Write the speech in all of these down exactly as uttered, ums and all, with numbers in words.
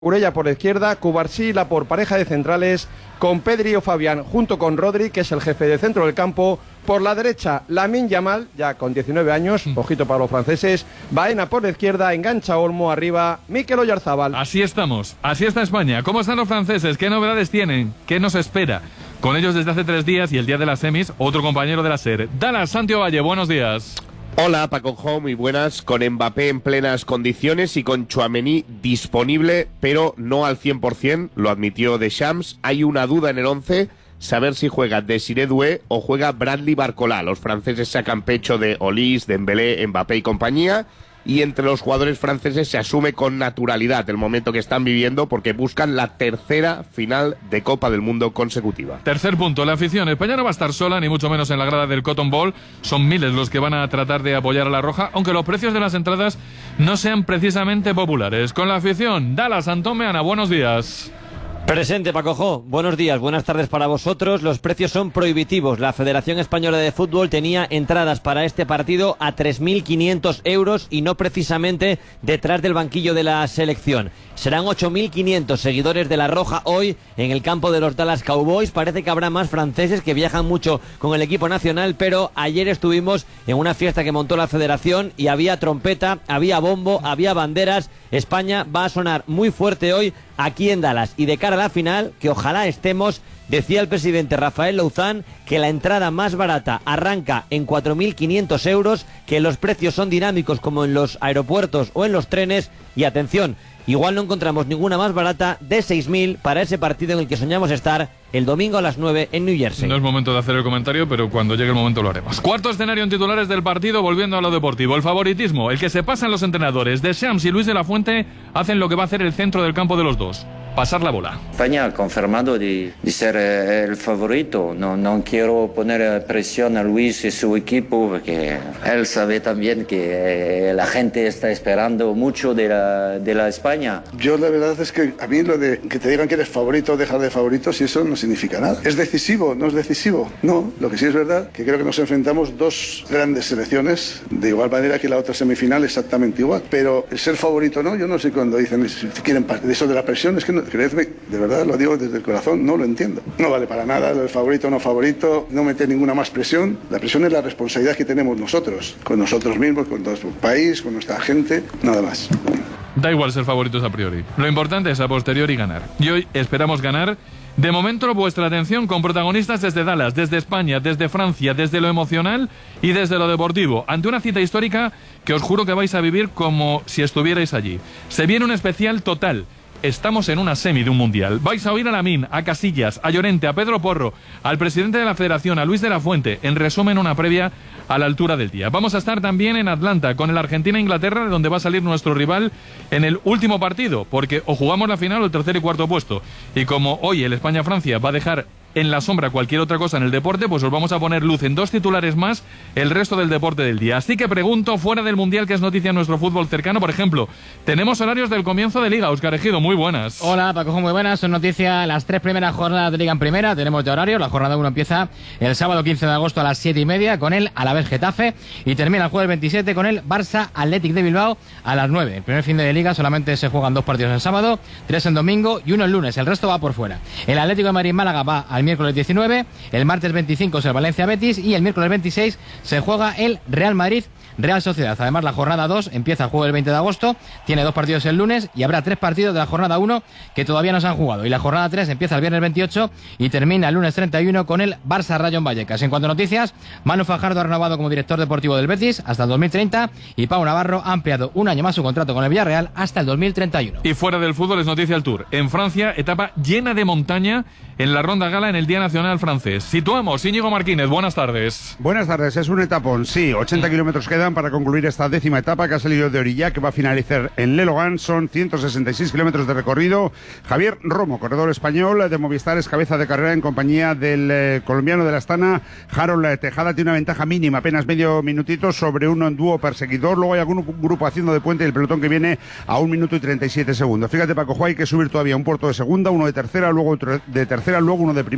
Urella por la izquierda, Cubarsí la por pareja de centrales, con Pedri o Fabián junto con Rodri, que es el jefe de centro del campo. Por la derecha, Lamine Yamal, ya con diecinueve años, ojito para los franceses. Baena por la izquierda, engancha Olmo, arriba Mikel Oyarzábal. Así estamos, así está España. ¿Cómo están los franceses? ¿Qué novedades tienen? ¿Qué nos espera? Con ellos desde hace tres días y el día de las semis, otro compañero de la SER. Dallas, Santiago Valle, buenos días. Hola, Paco Jo, muy buenas, con Mbappé en plenas condiciones y con Tchouaméni disponible, pero no al cien por ciento, lo admitió Deschamps. Hay una duda en el once, saber si juega Desiré Doué o juega Bradley Barcola. Los franceses sacan pecho de Olise, Dembélé, Mbappé y compañía, y entre los jugadores franceses se asume con naturalidad el momento que están viviendo porque buscan la tercera final de Copa del Mundo consecutiva. Tercer punto, la afición. España no va a estar sola, ni mucho menos en la grada del Cotton Bowl. Son miles los que van a tratar de apoyar a la Roja, aunque los precios de las entradas no sean precisamente populares. Con la afición, Dallas, Antón Meana, buenos días. Presente, Paco Jo. Buenos días, buenas tardes para vosotros. Los precios son prohibitivos. La Federación Española de Fútbol tenía entradas para este partido a tres mil quinientos euros y no precisamente detrás del banquillo de la selección. Serán ocho mil quinientos seguidores de la Roja hoy en el campo de los Dallas Cowboys. Parece que habrá más franceses que viajan mucho con el equipo nacional, pero ayer estuvimos en una fiesta que montó la Federación y había trompeta, había bombo, había banderas. España va a sonar muy fuerte hoy aquí en Dallas. Y de cara a la final, que ojalá estemos, decía el presidente Rafael Louzán que la entrada más barata arranca en cuatro mil quinientos euros, que los precios son dinámicos como en los aeropuertos o en los trenes. Y atención, igual no encontramos ninguna más barata de seis mil para ese partido en el que soñamos estar el domingo a las nueve en New Jersey. No es momento de hacer el comentario, pero cuando llegue el momento lo haremos. Cuarto escenario en titulares del partido, volviendo a lo deportivo. El favoritismo, el que se pasan los entrenadores. Deschamps y Luis de la Fuente hacen lo que va a hacer el centro del campo de los dos: pasar la bola. España ha confirmado de, de ser eh, el favorito. No, no quiero poner presión a Luis y su equipo, porque él sabe también que eh, la gente está esperando mucho de la, de la España. Yo la verdad es que a mí lo de que te digan que eres favorito o dejar de favorito, si eso no significa nada. ¿Es decisivo? ¿No es decisivo? No. Lo que sí es verdad que creo que nos enfrentamos dos grandes selecciones, de igual manera que la otra semifinal exactamente igual. Pero el ser favorito no, yo no sé cuando dicen si quieren eso de la presión, es que no, creedme, de verdad lo digo desde el corazón, no lo entiendo. No vale para nada lo de favorito o no favorito, no meter ninguna más presión. La presión es la responsabilidad que tenemos nosotros, con nosotros mismos, con nuestro país, con nuestra gente, nada más. Da igual ser favoritos a priori. Lo importante es a posteriori ganar. Y hoy esperamos ganar. De momento, vuestra atención con protagonistas desde Dallas, desde España, desde Francia, desde lo emocional y desde lo deportivo, ante una cita histórica que os juro que vais a vivir como si estuvierais allí. Se viene un especial total. Estamos en una semi de un mundial. Vais a oír a Lamine, a Casillas, a Llorente, a Pedro Porro, al presidente de la Federación, a Luis de la Fuente. En resumen, una previa a la altura del día. Vamos a estar también en Atlanta con el Argentina-Inglaterra, de donde va a salir nuestro rival en el último partido, porque o jugamos la final o el tercer y cuarto puesto. Y como hoy el España-Francia va a dejar en la sombra cualquier otra cosa en el deporte, pues os vamos a poner luz en dos titulares más el resto del deporte del día. Así que pregunto, fuera del Mundial, que es noticia en nuestro fútbol cercano, por ejemplo, tenemos horarios del comienzo de Liga. Óscar Ejido, muy buenas. Hola, Paco, muy buenas. Son noticia las tres primeras jornadas de Liga en Primera. Tenemos ya horario. La jornada uno empieza el sábado quince de agosto a las siete y media con el Alavés Getafe y termina el jueves veintisiete con el Barça Athletic de Bilbao a las nueve. El primer fin de Liga solamente se juegan dos partidos el sábado, tres en domingo y uno el lunes. El resto va por fuera. El Atlético de Madrid-Málaga va al miércoles diecinueve, el martes veinticinco es el Valencia-Betis y el miércoles veintiséis se juega el Real Madrid Real Sociedad. Además, la jornada dos empieza el jueves el veinte de agosto, tiene dos partidos el lunes y habrá tres partidos de la jornada uno que todavía no se han jugado. Y la jornada tres empieza el viernes veintiocho y termina el lunes treinta y uno con el Barça Rayo Vallecas. En cuanto a noticias, Manu Fajardo ha renovado como director deportivo del Betis hasta el dos mil treinta y Pau Navarro ha ampliado un año más su contrato con el Villarreal hasta el dos mil treinta y uno. Y fuera del fútbol es noticia el Tour. En Francia, etapa llena de montaña en la Ronda Gala en el Día Nacional francés. Situamos, Íñigo Martínez, buenas tardes. Buenas tardes, es un etapón, sí, ochenta kilómetros quedan para concluir esta décima etapa que ha salido de Orilla, que va a finalizar en Le Logan. Son ciento sesenta y seis kilómetros de recorrido. Javier Romo, corredor español de Movistar, es cabeza de carrera en compañía del eh, colombiano de la Astana, Harold Tejada. Tiene una ventaja mínima, apenas medio minutito sobre un dúo perseguidor. Luego hay algún grupo haciendo de puente y el pelotón que viene a un minuto y treinta y siete segundos. Fíjate, Paco Jo, hay que subir todavía un puerto de segunda, uno de tercera, luego otro de tercera, luego uno de primera.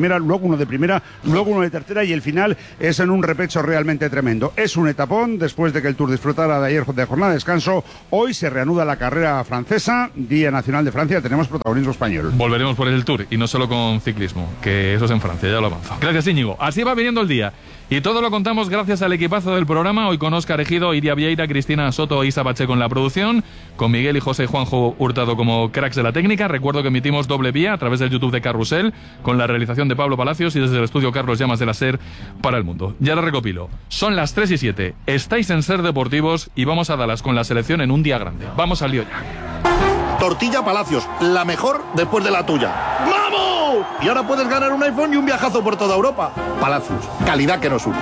primera, luego uno de primera, luego uno de tercera y el final es en un repecho realmente tremendo. Es un etapón después de que el Tour disfrutara de ayer de jornada de descanso. Hoy se reanuda la carrera francesa, Día Nacional de Francia, tenemos protagonismo español. Volveremos por el Tour y no solo con ciclismo, que eso es en Francia, ya lo avanzo. Gracias, Íñigo. Así va viniendo el día. Y todo lo contamos gracias al equipazo del programa, hoy con Óscar Ejido, Iria Vieira, Cristina Soto e Isa Pacheco en la producción, con Miguel y José Juanjo Hurtado como cracks de la técnica. Recuerdo que emitimos doble vía a través del YouTube de Carrusel, con la realización de Pablo Palacios y desde el estudio Carlos Llamas de la SER para el mundo. Ya lo recopilo. Son las tres y siete. Estáis en SER Deportivos y vamos a Dallas con la selección en un día grande. Vamos al lío ya. Tortilla Palacios, la mejor después de la tuya. ¡Vamos! Y ahora puedes ganar un iPhone y un viajazo por toda Europa. Palacios, calidad que nos une.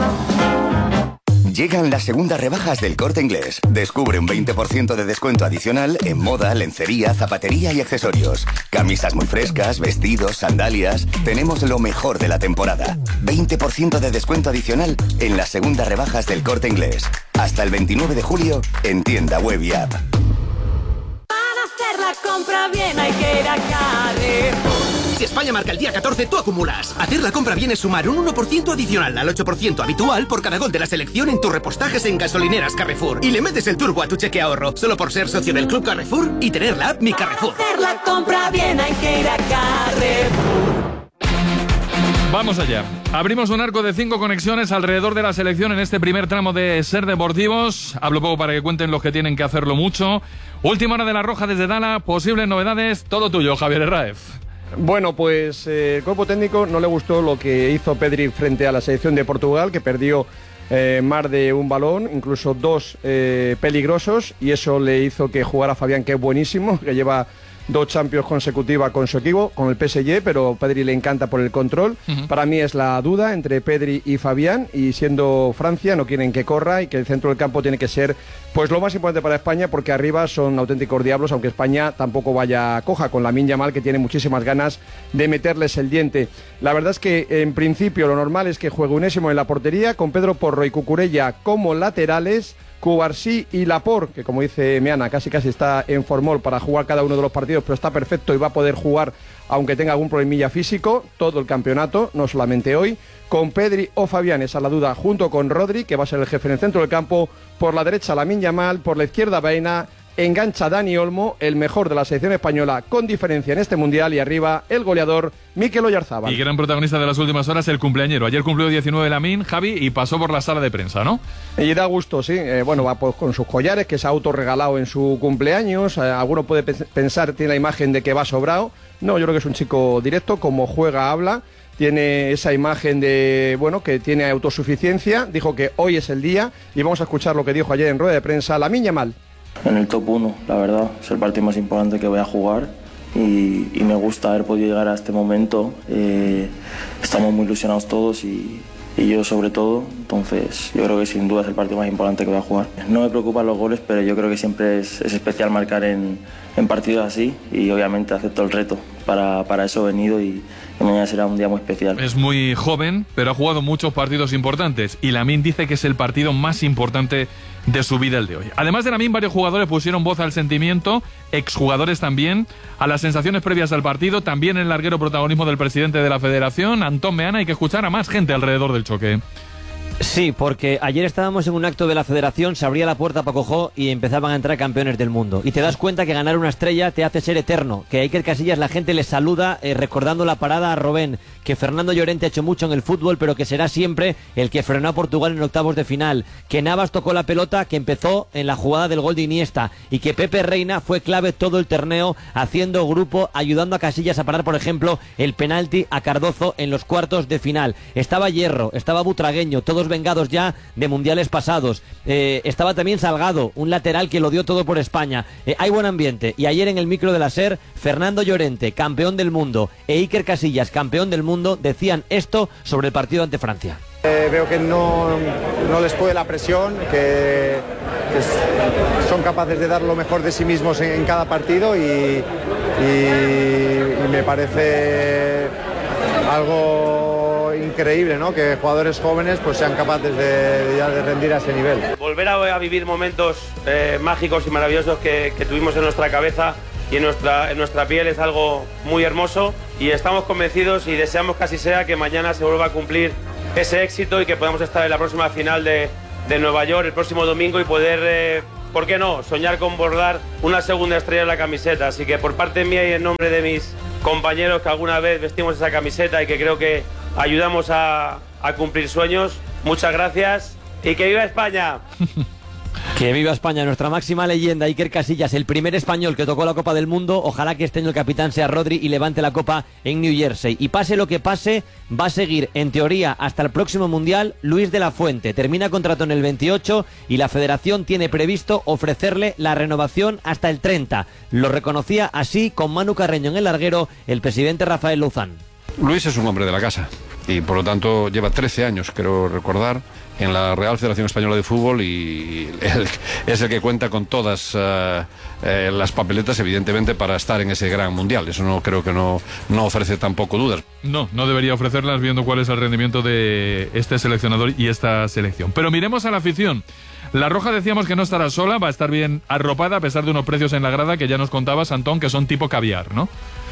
Llegan las segundas rebajas del Corte Inglés. Descubre un veinte por ciento de descuento adicional en moda, lencería, zapatería y accesorios. Camisas muy frescas, vestidos, sandalias. Tenemos lo mejor de la temporada. veinte por ciento de descuento adicional en las segundas rebajas del Corte Inglés. Hasta el veintinueve de julio en tienda web y app. Para hacer la compra bien hay que ir a Carrefour. Si España marca el día catorce, tú acumulas. Hacer la compra bien es sumar un uno por ciento adicional al ocho por ciento habitual por cada gol de la selección en tus repostajes en gasolineras Carrefour. Y le metes el turbo a tu cheque ahorro, solo por ser socio del Club Carrefour y tener la app Mi Carrefour. Para hacer la compra bien hay que ir a Carrefour. Vamos allá. Abrimos un arco de cinco conexiones alrededor de la selección en este primer tramo de SER Deportivos. Hablo poco para que cuenten los que tienen que hacerlo mucho. Última hora de la Roja desde Dala. Posibles novedades. Todo tuyo, Javier Herráez. Bueno, pues eh, el cuerpo técnico no le gustó lo que hizo Pedri frente a la selección de Portugal, que perdió eh, más de un balón, incluso dos eh, peligrosos, y eso le hizo que jugara Fabián, que es buenísimo, que lleva dos Champions consecutivas con su equipo, con el P S G, pero Pedri le encanta por el control. Uh-huh. Para mí es la duda entre Pedri y Fabián, y siendo Francia no quieren que corra y que el centro del campo tiene que ser pues lo más importante para España, porque arriba son auténticos diablos, aunque España tampoco vaya coja, con Lamine Yamal, que tiene muchísimas ganas de meterles el diente. La verdad es que en principio lo normal es que juegue Unésimo en la portería, con Pedro Porro y Cucurella como laterales, Cubarsí y Laporte, que como dice Meana, casi casi está en formol para jugar cada uno de los partidos, pero está perfecto y va a poder jugar aunque tenga algún problemilla físico todo el campeonato, no solamente hoy, con Pedri o Fabián, esa es la duda, junto con Rodri, que va a ser el jefe en el centro del campo, por la derecha Lamine Yamal, por la izquierda Baena, engancha Dani Olmo, el mejor de la selección española con diferencia en este Mundial, y arriba el goleador Mikel Oyarzabal. Y gran protagonista de las últimas horas, el cumpleañero. Ayer cumplió diecinueve Lamine, Javi, y pasó por la sala de prensa, ¿no? Y da gusto, sí. Eh, bueno, va pues con sus collares, que se ha autorregalado en su cumpleaños. Eh, alguno puede pe- pensar, tiene la imagen de que va sobrado. No, yo creo que es un chico directo, como juega, habla. Tiene esa imagen de, bueno, que tiene autosuficiencia. Dijo que hoy es el día, y vamos a escuchar lo que dijo ayer en rueda de prensa Lamine Yamal. En el top uno, la verdad, es el partido más importante que voy a jugar y, y me gusta haber podido llegar a este momento. Eh, estamos muy ilusionados todos y, y yo sobre todo, entonces yo creo que sin duda es el partido más importante que voy a jugar. No me preocupan los goles, pero yo creo que siempre es, es especial marcar en, en partidos así y obviamente acepto el reto. Para, para eso he venido y, y mañana será un día muy especial. Es muy joven, pero ha jugado muchos partidos importantes y Lamine dice que es el partido más importante de su vida el de hoy. Además de Lamine, varios jugadores pusieron voz al sentimiento, exjugadores también, a las sensaciones previas al partido, también el larguero protagonismo del presidente de la federación, Antón Meana. Hay que escuchar a más gente alrededor del choque. Sí, porque ayer estábamos en un acto de la federación, se abría la puerta para Cojó y empezaban a entrar campeones del mundo. Y te das cuenta que ganar una estrella te hace ser eterno, que a Iker Casillas la gente le saluda eh, recordando la parada a Robben, que Fernando Llorente ha hecho mucho en el fútbol, pero que será siempre el que frenó a Portugal en octavos de final, que Navas tocó la pelota, que empezó en la jugada del gol de Iniesta, y que Pepe Reina fue clave todo el torneo, haciendo grupo, ayudando a Casillas a parar, por ejemplo, el penalti a Cardozo en los cuartos de final. Estaba Hierro, estaba Butragueño, todos vengados ya de mundiales pasados. Eh, estaba también Salgado, un lateral que lo dio todo por España. Eh, hay buen ambiente. Y ayer en el micro de la SER, Fernando Llorente, campeón del mundo, e Iker Casillas, campeón del mundo, decían esto sobre el partido ante Francia. Eh, veo que no, no les puede la presión, que, que son capaces de dar lo mejor de sí mismos en, en cada partido y, y, y me parece algo increíble, ¿no? Que jugadores jóvenes pues sean capaces de, de, de rendir a ese nivel. Volver a, a vivir momentos eh, mágicos y maravillosos que, que tuvimos en nuestra cabeza y en nuestra, en nuestra piel es algo muy hermoso y estamos convencidos y deseamos que así sea, que mañana se vuelva a cumplir ese éxito y que podamos estar en la próxima final de, de Nueva York el próximo domingo y poder, eh, ¿por qué no?, soñar con bordar una segunda estrella en la camiseta. Así que por parte mía y en nombre de mis compañeros que alguna vez vestimos esa camiseta y que creo que ayudamos a, a cumplir sueños, muchas gracias y que viva España. Que viva España, nuestra máxima leyenda, Iker Casillas, el primer español que tocó la Copa del Mundo. Ojalá que este año el capitán sea Rodri y levante la Copa en New Jersey. Y pase lo que pase, va a seguir, en teoría, hasta el próximo Mundial, Luis de la Fuente. Termina contrato en el veintiocho y la Federación tiene previsto ofrecerle la renovación hasta el treinta. Lo reconocía así, con Manu Carreño en el larguero, el presidente Rafael Luzán. Luis es un hombre de la casa y por lo tanto lleva trece años, creo recordar, en la Real Federación Española de Fútbol y él es el que cuenta con todas uh, eh, las papeletas, evidentemente, para estar en ese gran mundial. Eso no creo que no, no ofrece tampoco dudas. No, no debería ofrecerlas viendo cuál es el rendimiento de este seleccionador y esta selección. Pero miremos a la afición. La Roja decíamos que no estará sola, va a estar bien arropada a pesar de unos precios en la grada que ya nos contabas, Antón, que son tipo caviar, ¿no?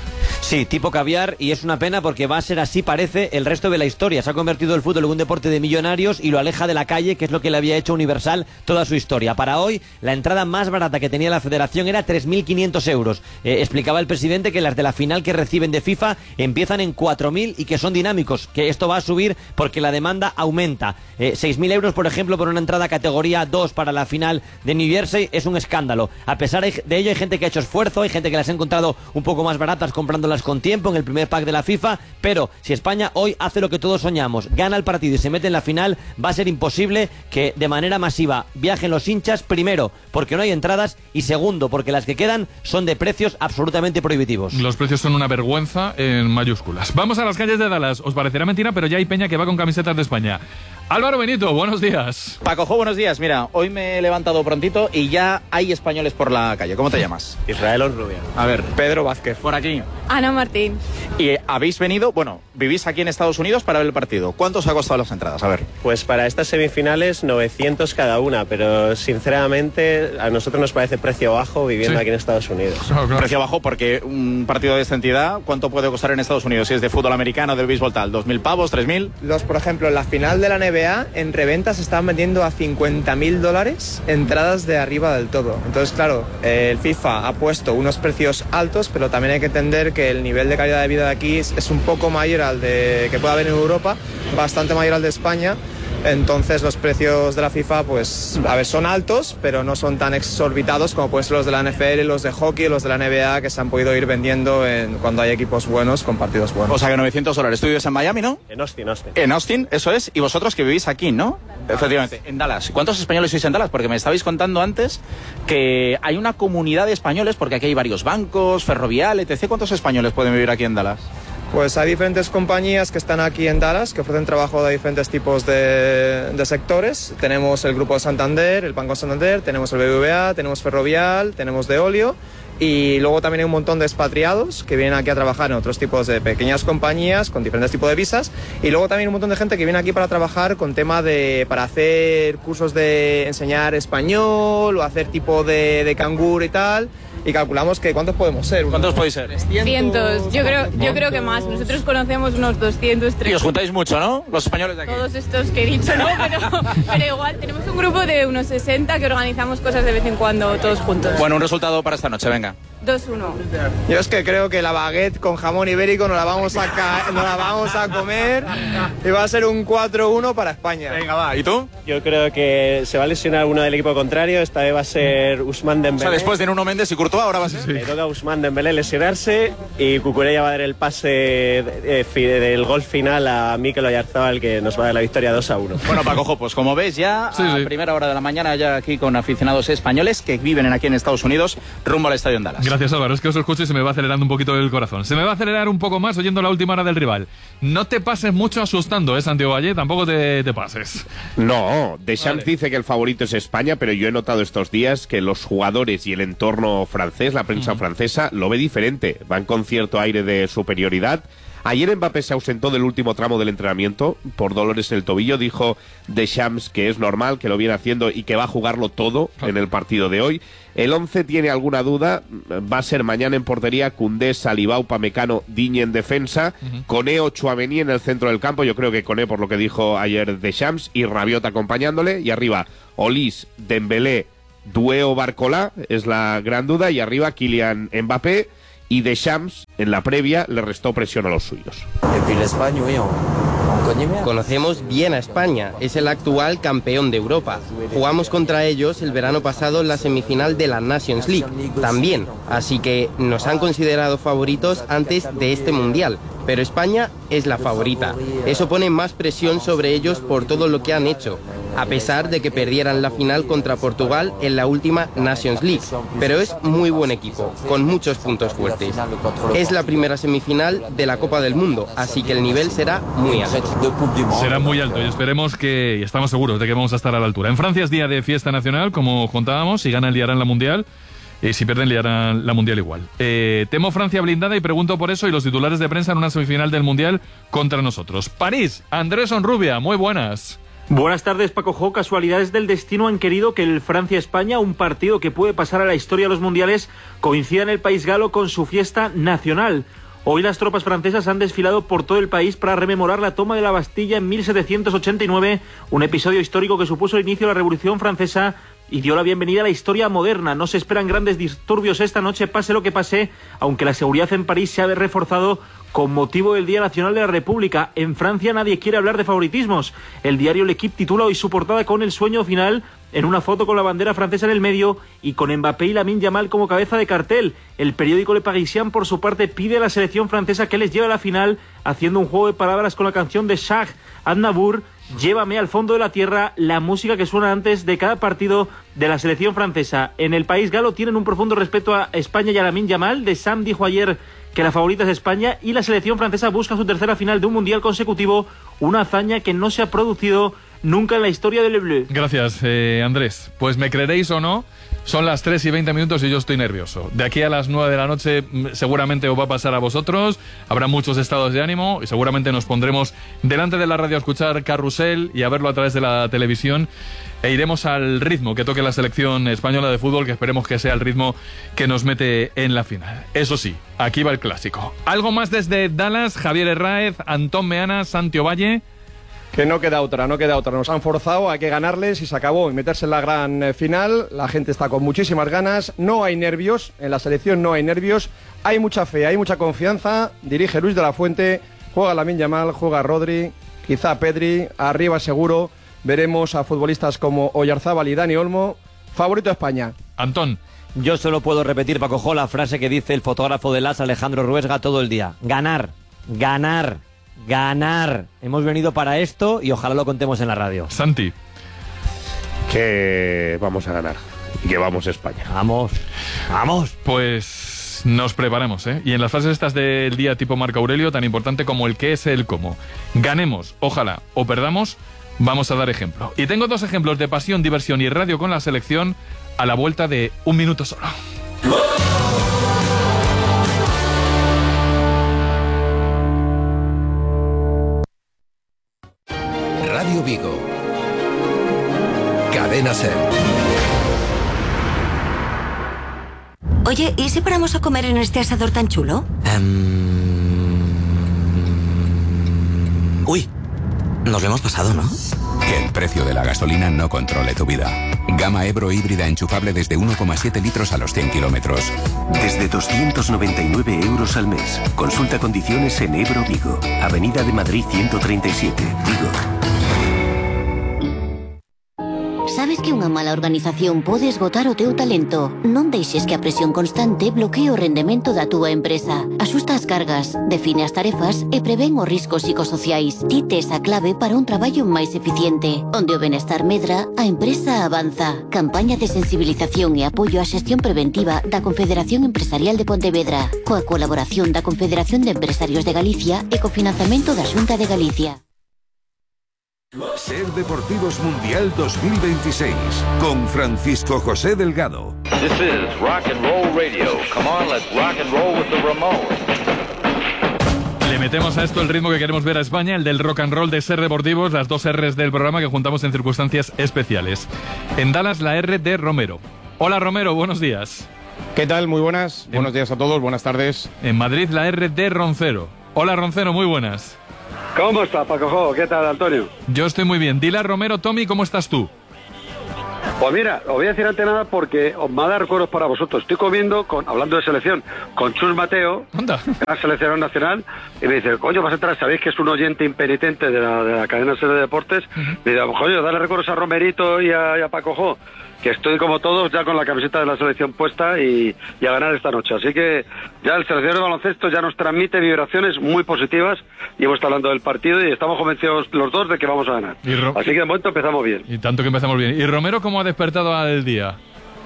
Sí, tipo caviar, y es una pena porque va a ser así, parece, el resto de la historia. Se ha convertido el fútbol en un deporte de millonarios y lo aleja de la calle, que es lo que le había hecho Universal toda su historia. Para hoy, la entrada más barata que tenía la federación era tres mil quinientos euros. Eh, explicaba el presidente que las de la final que reciben de FIFA empiezan en cuatro mil y que son dinámicos, que esto va a subir porque la demanda aumenta. Eh, seis mil euros, por ejemplo, por una entrada categoría dos para la final de New Jersey es un escándalo. A pesar de ello, hay gente que ha hecho esfuerzo, hay gente que las ha encontrado un poco más baratas comprándolas con tiempo en el primer pack de la FIFA, pero si España hoy hace lo que todos soñamos, gana el partido y se mete en la final, va a ser imposible que de manera masiva viajen los hinchas, primero porque no hay entradas y segundo porque las que quedan son de precios absolutamente prohibitivos. Los precios son una vergüenza en mayúsculas. Vamos a las calles de Dallas. Os parecerá mentira, pero ya hay peña que va con camisetas de España. Álvaro Benito, buenos días. Pacojo, buenos días. Mira, hoy me he levantado prontito y ya hay españoles por la calle. ¿Cómo te llamas? Israel Osrubia. A ver, Pedro Vázquez. Por aquí. Ana Martín. Y habéis venido, bueno, vivís aquí en Estados Unidos para ver el partido. ¿Cuánto os ha costado las entradas? A ver. Pues para estas semifinales novecientos cada una, pero sinceramente a nosotros nos parece precio bajo viviendo sí. aquí en Estados Unidos. Oh, claro. Precio bajo porque un partido de esta entidad, ¿cuánto puede costar en Estados Unidos? Si es de fútbol americano, de béisbol tal, ¿dos mil pavos, tres mil? Los, por ejemplo, en la final de la N B A, en reventa se estaban vendiendo a cincuenta mil dólares entradas de arriba del todo. Entonces, claro, el FIFA ha puesto unos precios altos, pero también hay que entender que el nivel de calidad de vida de aquí es, es un poco mayor al de que pueda haber en Europa, bastante mayor al de España. Entonces los precios de la FIFA, pues, a ver, son altos, pero no son tan exorbitados como pueden ser los de la N F L, los de hockey, los de la N B A, que se han podido ir vendiendo en, cuando hay equipos buenos con partidos buenos. O sea que novecientos dólares. ¿Tú vives en Miami, no? En Austin, Austin. En Austin, eso es. Y vosotros que vivís aquí, ¿no? Efectivamente, en Dallas. ¿Cuántos españoles sois en Dallas? Porque me estabais contando antes que hay una comunidad de españoles, porque aquí hay varios bancos, Ferrovial, etcétera. ¿Cuántos españoles pueden vivir aquí en Dallas? Pues hay diferentes compañías que están aquí en Dallas que ofrecen trabajo de diferentes tipos de, de sectores. Tenemos el Grupo Santander, el Banco Santander, tenemos el B B V A, tenemos Ferrovial, tenemos Deolio y luego también hay un montón de expatriados que vienen aquí a trabajar en otros tipos de pequeñas compañías con diferentes tipos de visas y luego también un montón de gente que viene aquí para trabajar con tema de para hacer cursos de enseñar español o hacer tipo de, de canguro y tal. Y calculamos que ¿cuántos podemos ser? ¿Cuántos podéis ser? Cientos. Yo creo, yo creo que más. Nosotros conocemos unos doscientos, trescientos. Y os juntáis mucho, ¿no? Los españoles de aquí. Todos estos que he dicho, ¿no? Pero, pero igual, tenemos un grupo de unos sesenta que organizamos cosas de vez en cuando todos juntos. Bueno, un resultado para esta noche, venga. dos uno. Yo es que creo que la baguette con jamón ibérico nos la vamos a, ca nos la vamos a comer y va a ser un cuatro uno para España. Venga, va. ¿Y tú? Yo creo que se va a lesionar uno del equipo contrario. Esta vez va a ser Ousmane Dembélé. O sea, después de Nuno Méndez y Courtois, ahora va a ser... Sí. Le toca a Ousmane Dembélé lesionarse y Cucurella va a dar el pase de, de, del gol final a Mikel Oyarzabal, que nos va a dar la victoria dos a uno. Bueno, Pacojo, pues como ves ya, sí, a sí. primera hora de la mañana ya aquí con aficionados españoles que viven aquí en Estados Unidos, rumbo al Estadio en Dallas. Gracias, Álvaro. Es que os escucho y se me va acelerando un poquito el corazón. Se me va a acelerar un poco más oyendo la última hora del rival. No te pases mucho asustando, ¿eh, Santiago Valle? Tampoco te, te pases. No, Deschamps vale. dice que el favorito es España, pero yo he notado estos días que los jugadores y el entorno francés, la prensa uh-huh. francesa, lo ve diferente. Van con cierto aire de superioridad. Ayer Mbappé se ausentó del último tramo del entrenamiento por dolores en el tobillo. Dijo Deschamps que es normal, que lo viene haciendo y que va a jugarlo todo en el partido de hoy. El once tiene alguna duda, va a ser mañana en portería Koundé, Saliba, Upamecano, Digne en defensa, uh-huh. Koné o Tchouaméni en el centro del campo. Yo creo que Koné, por lo que dijo ayer Deschamps, y Rabiot acompañándole, y arriba Olise, Dembélé, Doué o Barcola es la gran duda, y arriba Kylian Mbappé. Y Deschamps, en la previa, le restó presión a los suyos. Conocemos bien a España, es el actual campeón de Europa. Jugamos contra ellos el verano pasado en la semifinal de la Nations League, también. Así que nos han considerado favoritos antes de este Mundial. Pero España es la favorita. Eso pone más presión sobre ellos por todo lo que han hecho, a pesar de que perdieran la final contra Portugal en la última Nations League. Pero es muy buen equipo, con muchos puntos fuertes. Es la primera semifinal de la Copa del Mundo, así que el nivel será muy alto. Será muy alto y esperemos que, y estamos seguros de que vamos a estar a la altura. En Francia es día de fiesta nacional, como contábamos, si ganan liarán la Mundial. Y si pierden, liarán la Mundial igual. Eh, temo Francia blindada y pregunto por eso y los titulares de prensa en una semifinal del Mundial contra nosotros. París, Andrés Onrubia, muy buenas. Buenas tardes, Paco Jo. Casualidades del destino han querido que el Francia-España, un partido que puede pasar a la historia de los mundiales, coincida en el país galo con su fiesta nacional. Hoy las tropas francesas han desfilado por todo el país para rememorar la toma de la Bastilla en mil setecientos ochenta y nueve, un episodio histórico que supuso el inicio de la Revolución Francesa y dio la bienvenida a la historia moderna. No se esperan grandes disturbios esta noche, pase lo que pase, aunque la seguridad en París se ha reforzado con motivo del Día Nacional de la República. En Francia nadie quiere hablar de favoritismos. El diario L'Equipe titula hoy su portada con el sueño final, en una foto con la bandera francesa en el medio y con Mbappé y Lamine Yamal como cabeza de cartel. El periódico Le Parisien, por su parte, pide a la selección francesa que les lleve a la final, haciendo un juego de palabras con la canción de Shah Aznavour, Llévame al fondo de la tierra, la música que suena antes de cada partido de la selección francesa. En el país galo tienen un profundo respeto a España y a Lamine Yamal. Deschamps dijo ayer que la favorita es España y la selección francesa busca su tercera final de un mundial consecutivo, una hazaña que no se ha producido nunca en la historia del Bleu. Gracias, eh, Andrés. Pues me creeréis o no, son las tres y veinte minutos y yo estoy nervioso. De aquí a las nueve de la noche seguramente os va a pasar a vosotros, habrá muchos estados de ánimo y seguramente nos pondremos delante de la radio a escuchar Carrusel y a verlo a través de la televisión e iremos al ritmo que toque la selección española de fútbol, que esperemos que sea el ritmo que nos mete en la final. Eso sí, aquí va el clásico. Algo más desde Dallas, Javier Herráez, Antón Meana, Santi Ovalle. Que no queda otra, no queda otra. Nos han forzado, hay que ganarles y se acabó. Y meterse en la gran eh, final. La gente está con muchísimas ganas. No hay nervios. En la selección no hay nervios. Hay mucha fe, hay mucha confianza. Dirige Luis de la Fuente. Juega Lamine Yamal, juega Rodri, quizá Pedri. Arriba seguro veremos a futbolistas como Oyarzábal y Dani Olmo. Favorito de España. Antón. Yo solo puedo repetir, Paco Jo, la frase que dice el fotógrafo de Las, Alejandro Ruesga, todo el día. Ganar, ganar. Ganar. Hemos venido para esto y ojalá lo contemos en la radio. Santi. Que vamos a ganar y que vamos a España. Vamos, vamos. Pues nos preparamos, ¿eh? Y en las frases estas del día tipo Marco Aurelio, tan importante como el qué es el cómo. Ganemos, ojalá, o perdamos, vamos a dar ejemplo. Y tengo dos ejemplos de pasión, diversión y radio con la selección a la vuelta de un minuto solo. Radio Vigo. Cadena Ser. Oye, ¿y si paramos a comer en este asador tan chulo? Um... Uy, nos lo hemos pasado, ¿no? Que el precio de la gasolina no controle tu vida. Gama Ebro híbrida enchufable desde uno coma siete litros a los cien kilómetros. Desde doscientos noventa y nueve euros al mes. Consulta condiciones en Ebro Vigo. Avenida de Madrid ciento treinta y siete, Vigo. Sabes que unha mala organización pode esgotar o teu talento. Non deixes que a presión constante bloquee o rendemento da túa empresa. Asusta as cargas, define as tarefas e prevén os riscos psicosociais. Ti tes a clave para un traballo máis eficiente. Onde o benestar medra, a empresa avanza. Campaña de sensibilización e apoio á xestión preventiva da Confederación Empresarial de Pontevedra, coa colaboración da Confederación de Empresarios de Galicia e co financiamento da Xunta de Galicia. Ser Deportivos Mundial dos mil veintiséis con Francisco José Delgado. This is Rock and Roll Radio. Come on, let's rock and roll with the Ramones. Le metemos a esto el ritmo que queremos ver a España, el del rock and roll de Ser Deportivos, las dos R's del programa que juntamos en circunstancias especiales. En Dallas, la R de Romero. Hola Romero, buenos días. ¿Qué tal? Muy buenas. Buenos días a todos, buenas tardes. En Madrid, la R de Roncero. Hola Roncero, muy buenas. ¿Cómo está, Paco Jo? ¿Qué tal, Antonio? Yo estoy muy bien. Dile a Romero, Tommy, ¿cómo estás tú? Pues mira, os voy a decir ante nada porque os me da recuerdos para vosotros. Estoy comiendo, con, hablando de selección, con Chus Mateo, la seleccionador nacional, y me dice, coño, vas a entrar, sabéis que es un oyente impenitente de la, de la cadena Ser de Deportes. Uh-huh. Me dice, coño, dale recuerdos a Romerito y a, y a Paco Jo, que estoy como todos ya con la camiseta de la selección puesta y, y a ganar esta noche. Así que ya el seleccionador de baloncesto ya nos transmite vibraciones muy positivas y hemos estado hablando del partido y estamos convencidos los dos de que vamos a ganar. Así que de momento empezamos bien. Y tanto que empezamos bien. ¿Y Romero cómo ha despertado al día?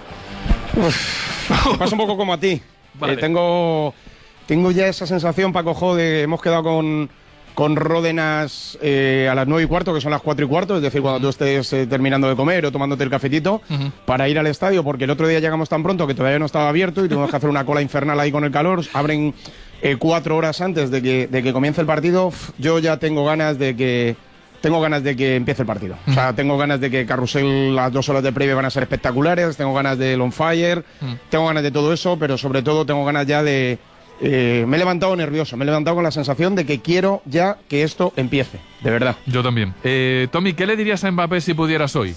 Uf, pasa un poco como a ti. Vale. Eh, tengo, tengo ya esa sensación, Paco Jo, de hemos quedado con... con Ródenas eh, a las nueve y cuarto, que son las cuatro y cuarto, es decir, cuando tú estés eh, terminando de comer o tomándote el cafetito, uh-huh. para ir al estadio, porque el otro día llegamos tan pronto que todavía no estaba abierto y tuvimos que hacer una cola infernal ahí con el calor. Abren eh, cuatro horas antes de que, de que comience el partido. Uf, yo ya tengo ganas de que tengo ganas de que empiece el partido. Uh-huh. O sea, tengo ganas de que Carrusel, las dos horas de previa van a ser espectaculares, tengo ganas del on fire, uh-huh. tengo ganas de todo eso, pero sobre todo tengo ganas ya de... Eh, me he levantado nervioso, me he levantado con la sensación de que quiero ya que esto empiece, de verdad. Yo también. Eh, Tommy, ¿qué le dirías a Mbappé si pudieras hoy?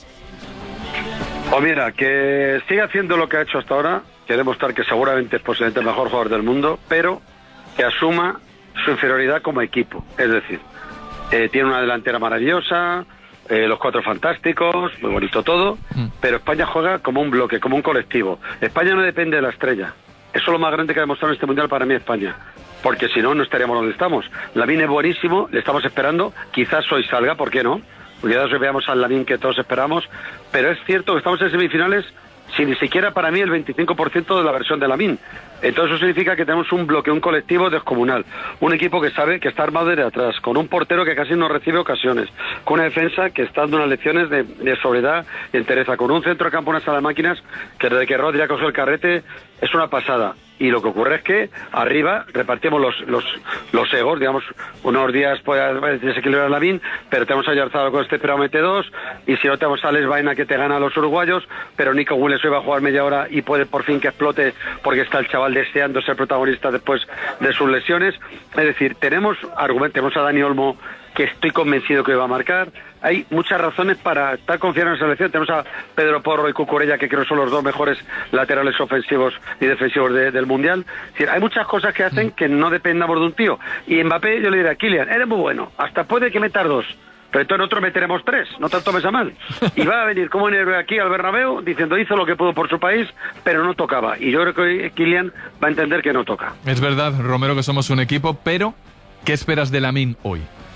Pues mira, que siga haciendo lo que ha hecho hasta ahora, que demostrar que seguramente es posiblemente el mejor jugador del mundo, pero que asuma su inferioridad como equipo. Es decir, eh, tiene una delantera maravillosa, eh, los cuatro fantásticos, muy bonito todo, mm. pero España juega como un bloque, como un colectivo. España no depende de la estrella. Eso es lo más grande que ha demostrado en este Mundial para mí España. Porque si no, no estaríamos donde estamos. Lamine es buenísimo, le estamos esperando. Quizás hoy salga, ¿por qué no? Porque ya veamos al Lamine que todos esperamos. Pero es cierto que estamos en semifinales sin ni siquiera para mí el veinticinco por ciento de la versión de Lamine. Entonces eso significa que tenemos un bloque, un colectivo descomunal. Un equipo que sabe que está armado desde atrás, con un portero que casi no recibe ocasiones, con una defensa que está dando unas lecciones de, de sobriedad y entereza, con un centro de campo, una sala de máquinas, que desde que Rodri ha cogido el carrete es una pasada. Y lo que ocurre es que arriba repartimos los los, los egos, digamos, unos días puede desequilibrar a Lamine, pero tenemos a Yarzado con este pero mete dos, y si no tenemos a Alex Baena que te gana a los uruguayos, pero Nico Willis hoy va a jugar media hora y puede por fin que explote porque está el chaval deseando ser protagonista después de sus lesiones. Es decir, tenemos argumentos, tenemos a Dani Olmo que estoy convencido que va a marcar. Hay muchas razones para estar confiados en la selección. Tenemos a Pedro Porro y Cucurella, que creo que son los dos mejores laterales ofensivos y defensivos de, del Mundial. Es decir, hay muchas cosas que hacen que no dependamos de un tío. Y Mbappé, yo le diría a Kylian, eres muy bueno, hasta puede que metas dos, pero entonces nosotros meteremos tres, no te tomes a mal. Y va a venir como un héroe aquí al Bernabéu diciendo hizo lo que pudo por su país, pero no tocaba. Y yo creo que Kylian va a entender que no toca. Es verdad, Romero, que somos un equipo, pero ¿qué esperas de Lamine hoy?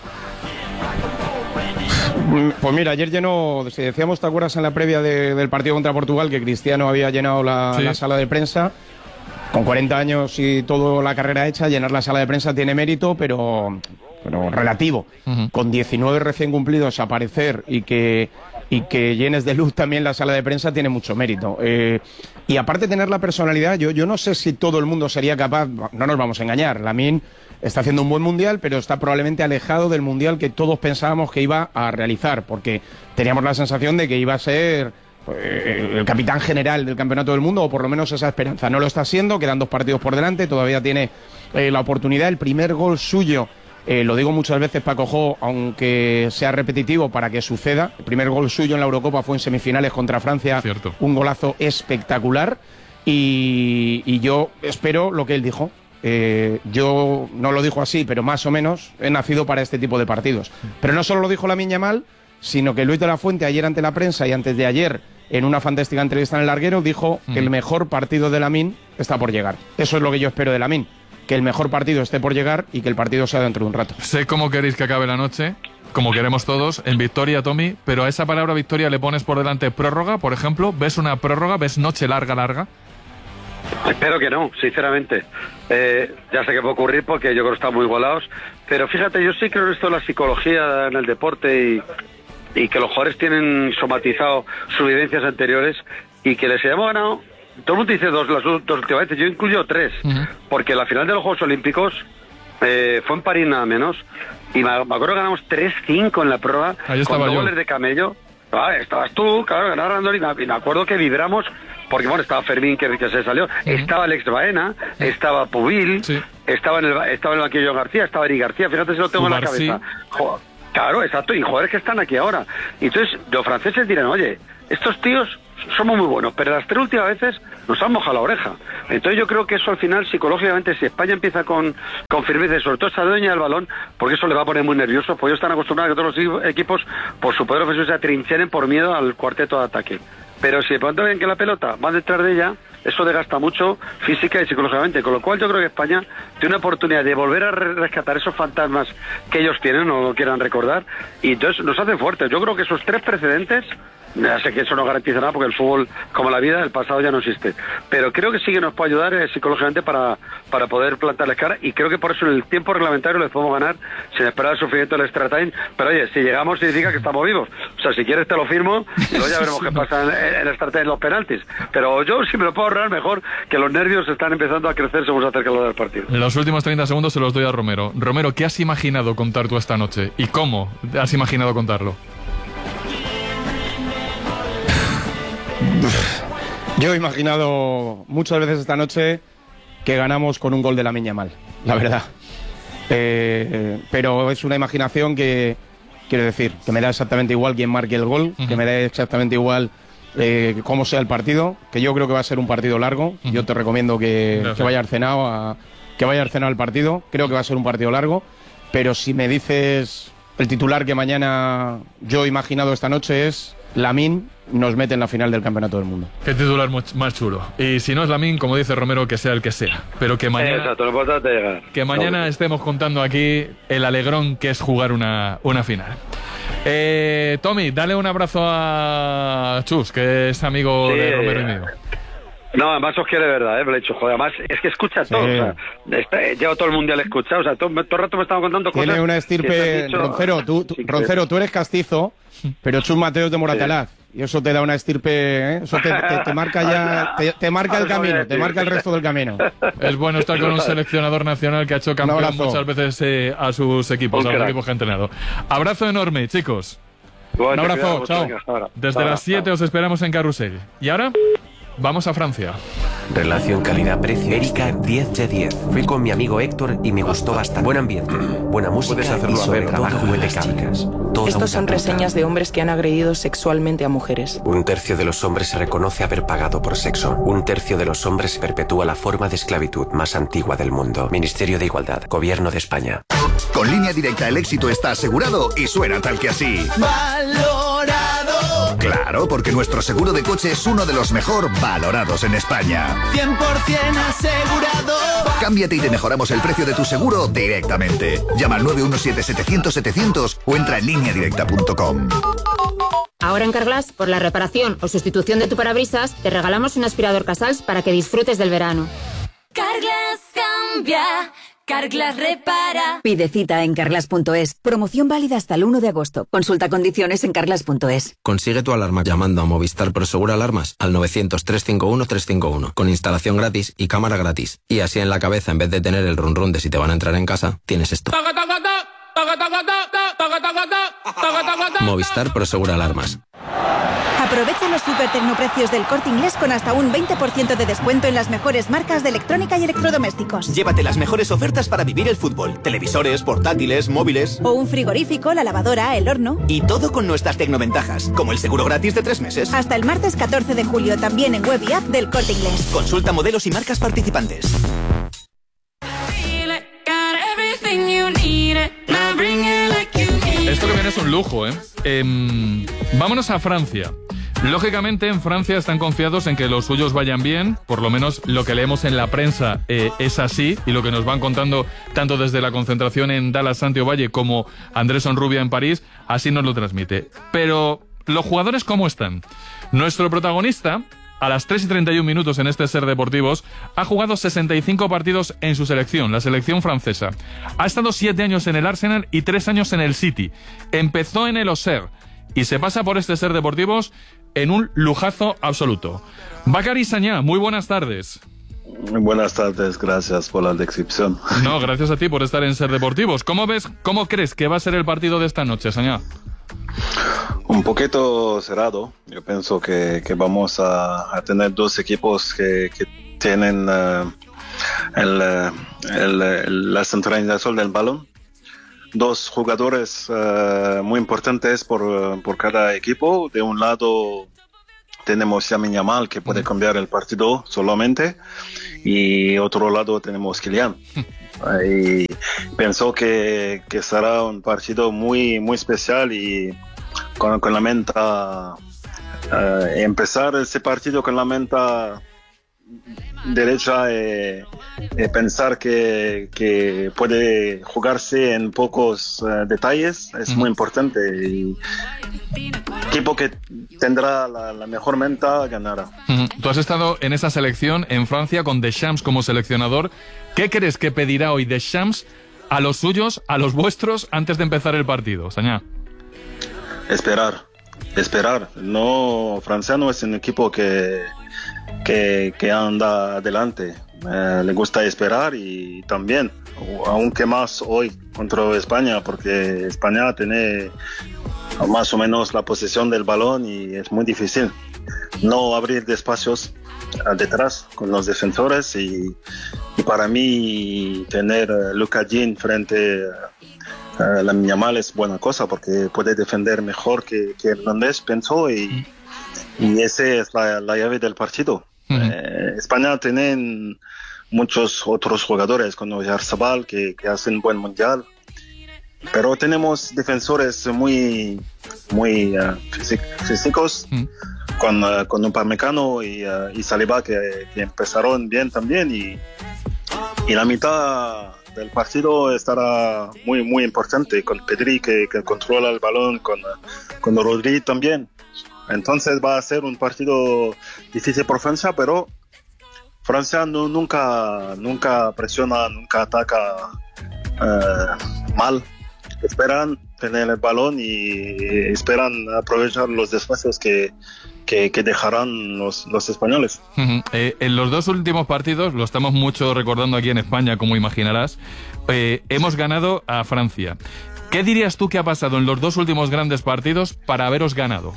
Pues mira, ayer llenó, si decíamos, ¿te acuerdas en la previa de, del partido contra Portugal que Cristiano había llenado la, sí. la sala de prensa? Con cuarenta años y toda la carrera hecha, llenar la sala de prensa tiene mérito, pero, pero relativo. Uh-huh. Con diecinueve recién cumplidos aparecer y que, y que llenes de luz también la sala de prensa tiene mucho mérito. Eh, y aparte de tener la personalidad, yo, yo no sé si todo el mundo sería capaz, no nos vamos a engañar, Lamine está haciendo un buen mundial, pero está probablemente alejado del mundial que todos pensábamos que iba a realizar, porque teníamos la sensación de que iba a ser eh, el capitán general del campeonato del mundo, o por lo menos esa esperanza. No lo está siendo, quedan dos partidos por delante, todavía tiene eh, la oportunidad. El primer gol suyo, eh, lo digo muchas veces, Paco Jo, aunque sea repetitivo para que suceda, el primer gol suyo en la Eurocopa fue en semifinales contra Francia, Cierto. un golazo espectacular, y, y yo espero lo que él dijo. Eh, yo no lo dijo así, pero más o menos he nacido para este tipo de partidos. Pero no solo lo dijo Lamine Yamal, sino que Luis de la Fuente ayer ante la prensa y antes de ayer en una fantástica entrevista en El Larguero dijo mm. que el mejor partido de Lamine está por llegar. Eso es lo que yo espero de Lamine, que el mejor partido esté por llegar y que el partido sea dentro de un rato. Sé cómo queréis que acabe la noche, como queremos todos, en victoria, Tommy, pero a esa palabra victoria le pones por delante prórroga, por ejemplo. ¿Ves una prórroga? ¿Ves noche larga, larga? Espero que no, sinceramente. Eh, ya sé que puede ocurrir porque yo creo que están muy igualados, pero fíjate, yo sí creo en esto de la psicología en el deporte y, y que los jugadores tienen somatizado sus vivencias anteriores y que les hayamos ganado. Todo el mundo dice dos, las dos últimas veces, yo incluyo tres, uh-huh. porque la final de los Juegos Olímpicos eh, fue en París nada menos, y me, me acuerdo que ganamos tres cinco en la prueba, Ahí estaba con yo. goles de camello. Ah, estabas tú, claro, ganaba Randori, y me acuerdo que vibramos, porque bueno, estaba Fermín que, que se salió, uh-huh. estaba Alex Baena, estaba Pubil, sí. estaba, en el, estaba en el banquillo García, estaba Eri García, fíjate si lo tengo Ubar, en la cabeza. Sí. Jo, claro, exacto, y jugadores que están aquí ahora. Y entonces los franceses dirán, oye, estos tíos somos muy buenos, pero las tres últimas veces nos han mojado la oreja. Entonces yo creo que eso al final, psicológicamente, si España empieza con, con firmeza, y sobre todo esa dueña del balón, porque eso le va a poner muy nervioso, pues ellos están acostumbrados a que todos los equipos, por su poder ofensivo, se atrincheren por miedo al cuarteto de ataque. Pero si de pronto ven que la pelota va detrás de ella, eso desgasta mucho física y psicológicamente, con lo cual yo creo que España tiene una oportunidad de volver a rescatar esos fantasmas que ellos tienen, o lo quieran recordar, y entonces nos hacen fuertes. Yo creo que esos tres precedentes, ya sé que eso no garantiza nada porque el fútbol, como la vida, el pasado ya no existe, pero creo que sí que nos puede ayudar eh, psicológicamente para, para poder plantarles cara, y creo que por eso en el tiempo reglamentario les podemos ganar sin esperar el sufrimiento del extra time. Pero oye, si llegamos significa que estamos vivos, o sea, si quieres te lo firmo y luego ya veremos qué pasa en, en el extra time, en los penaltis, pero yo si me lo puedo ahorrar mejor, que los nervios están empezando a crecer según se acerca lo del partido. En los últimos treinta segundos se los doy a Romero. Romero, ¿qué has imaginado contar tú esta noche? ¿Y cómo has imaginado contarlo? Yo he imaginado muchas veces esta noche que ganamos con un gol de Lamine Yamal, la verdad. Eh, pero es una imaginación que, quiero decir, que me da exactamente igual quién marque el gol, uh-huh. que me da exactamente igual eh, cómo sea el partido, que yo creo que va a ser un partido largo. Uh-huh. Yo te recomiendo que, que vaya Arcenao a, que vaya Arcenao al partido. Creo que va a ser un partido largo, pero si me dices el titular que mañana yo he imaginado esta noche es Lamine nos mete en la final del Campeonato del Mundo. Qué titular más chulo. Y si no es Lamine, como dice Romero, que sea el que sea. Pero que mañana, Exacto, lo importante es llegar. Que mañana no. estemos contando aquí el alegrón que es jugar una, una final. Eh, Tommy, dale un abrazo a Chus, que es amigo sí, de Romero y mío. No, además os quiere de verdad, ¿eh? Me lo he dicho, joder, además es que escucha todo, sí. o sea, está, llevo todo el mundial escuchado, o sea, todo, todo el rato me estaban contando cosas. Tiene una estirpe, dicho, Roncero, tú, tú, Roncero, tú eres castizo, pero Chus Mateo es de Moratalaz. Sí. Y eso te da una estirpe, ¿eh? Eso te, te, te marca ya, te, te marca el camino, te marca el resto del camino. Es bueno estar con un seleccionador nacional que ha hecho campeón muchas veces eh, a sus equipos, a los equipos que ha entrenado. Abrazo enorme, chicos. Bueno, un abrazo, cuidado, chao. Desde ahora, las siete os esperamos en Carrusel. Y ahora vamos a Francia. Relación calidad-precio. Erika, diez de diez. Fui con mi amigo Héctor y me gustó bastante. Buen ambiente, buena música y sobre todo impecable. Estos son reseñas de hombres que han agredido sexualmente a mujeres. Un tercio de los hombres se reconoce haber pagado por sexo. Un tercio de los hombres perpetúa la forma de esclavitud más antigua del mundo. Ministerio de Igualdad, Gobierno de España. Con Línea Directa el éxito está asegurado y suena tal que así. ¡Valorado! Claro, porque nuestro seguro de coche es uno de los mejor valorados en España. cien por ciento asegurado. Cámbiate y te mejoramos el precio de tu seguro directamente. Llama al nueve uno siete, setecientos, setecientos o entra en línea directa punto com. Ahora en Carglass, por la reparación o sustitución de tu parabrisas, te regalamos un aspirador Casals para que disfrutes del verano. Carglass cambia. Carglass repara. Pide cita en carglass punto es. Promoción válida hasta el uno de agosto. Consulta condiciones en carglass punto es. Consigue tu alarma llamando a Movistar Prosegura Alarmas al novecientos, trescientos cincuenta y uno, trescientos cincuenta y uno con instalación gratis y cámara gratis. Y así en la cabeza, en vez de tener el run run de si te van a entrar en casa, tienes esto. Movistar Prosegura Alarmas. Aprovecha los super tecnoprecios del Corte Inglés con hasta un veinte por ciento de descuento en las mejores marcas de electrónica y electrodomésticos. Llévate las mejores ofertas para vivir el fútbol. Televisores, portátiles, móviles. O un frigorífico, la lavadora, el horno. Y todo con nuestras tecnoventajas, como el seguro gratis de tres meses. Hasta el martes catorce de julio, también en web y app del Corte Inglés. Consulta modelos y marcas participantes. Esto que viene es un lujo, ¿eh? eh vámonos a Francia. Lógicamente en Francia están confiados en que los suyos vayan bien, por lo menos lo que leemos en la prensa eh, es así, y lo que nos van contando tanto desde la concentración en Dallas Santiago Valle como Andrés Onrubia en París, así nos lo transmite. Pero, ¿los jugadores cómo están? Nuestro protagonista, a las tres y treinta y un minutos en este Ser Deportivos, ha jugado sesenta y cinco partidos en su selección, la selección francesa. Ha estado siete años en el Arsenal y tres años en el City. Empezó en el Auxerre y se pasa por este Ser Deportivos en un lujazo absoluto. Bacari Sagna, muy buenas tardes. Buenas tardes, gracias por la descripción. No, gracias a ti por estar en Ser Deportivos. ¿Cómo ves, cómo crees que va a ser el partido de esta noche, Sañá? Un poquito cerrado. Yo pienso que, que vamos a, a tener dos equipos que, que tienen uh, el, el, el, la centralización del balón. Dos jugadores uh, muy importantes por, por cada equipo. De un lado tenemos Lamine Yamal, que puede cambiar el partido solamente, y otro lado tenemos Kylian. Y pienso que, que será un partido muy muy especial, y con, con la mente uh, empezar ese partido con la mente derecha, eh, eh, pensar que, que puede jugarse en pocos uh, detalles es uh-huh. muy importante, y equipo que tendrá la, la mejor mente ganará. Uh-huh. Tú has estado en esa selección en Francia con Deschamps como seleccionador. ¿Qué crees que pedirá hoy Deschamps a los suyos, a los vuestros, antes de empezar el partido, Sañá? Esperar, esperar. No, Francia no es un equipo que Que, que anda adelante, eh, le gusta esperar, y también, aunque más hoy contra España, porque España tiene más o menos la posesión del balón y es muy difícil no abrir de espacios detrás con los defensores, y, y para mí tener a Lucas Digne frente a Lamine Yamal es buena cosa, porque puede defender mejor que, que Hernández, pienso, y, y esa es la, la llave del partido. Uh-huh. Eh, España tiene muchos otros jugadores como Oyarzabal que, que hacen buen mundial, pero tenemos defensores muy muy uh, físicos, uh-huh. con, uh, con Upamecano y, uh, y Saliba que, que empezaron bien también, y, y la mitad del partido estará muy muy importante, con Pedri que, que controla el balón, con, uh, con Rodri también. Entonces va a ser un partido difícil por Francia, pero Francia no, nunca, nunca presiona, nunca ataca uh, mal. Esperan tener el balón y esperan aprovechar los espacios que, que, que dejarán los, los españoles. Uh-huh. Eh, en los dos últimos partidos, lo estamos mucho recordando aquí en España, como imaginarás, eh, hemos ganado a Francia. ¿Qué dirías tú que ha pasado en los dos últimos grandes partidos para haberos ganado?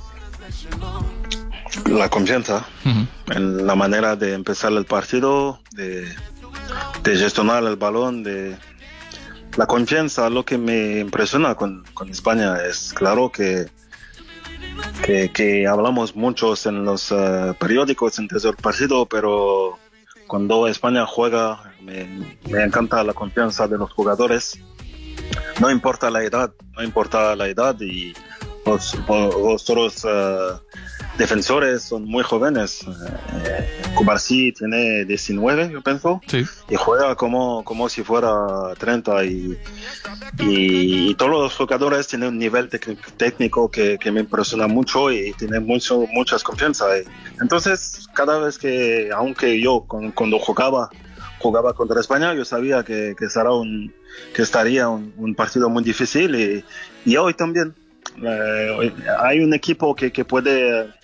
La confianza, uh-huh. en la manera de empezar el partido, de, de gestionar el balón, de la confianza. Lo que me impresiona con, con España es, claro, que, que, que hablamos muchos en los uh, periódicos antes del partido, pero cuando España juega me, me encanta la confianza de los jugadores. No importa la edad, no importa la edad, y los, los otros uh, defensores son muy jóvenes. Eh, Cubarsí tiene diecinueve, yo pienso, sí. Y juega como, como si fuera treinta, y, y, y todos los jugadores tienen un nivel técnico que, que me impresiona mucho, y tienen mucho, muchas confianza. Entonces, cada vez que, aunque yo cuando jugaba jugaba contra España, yo sabía que, que, será un, que estaría un, un partido muy difícil, y, y hoy también. Eh, hay un equipo que, que puede uh,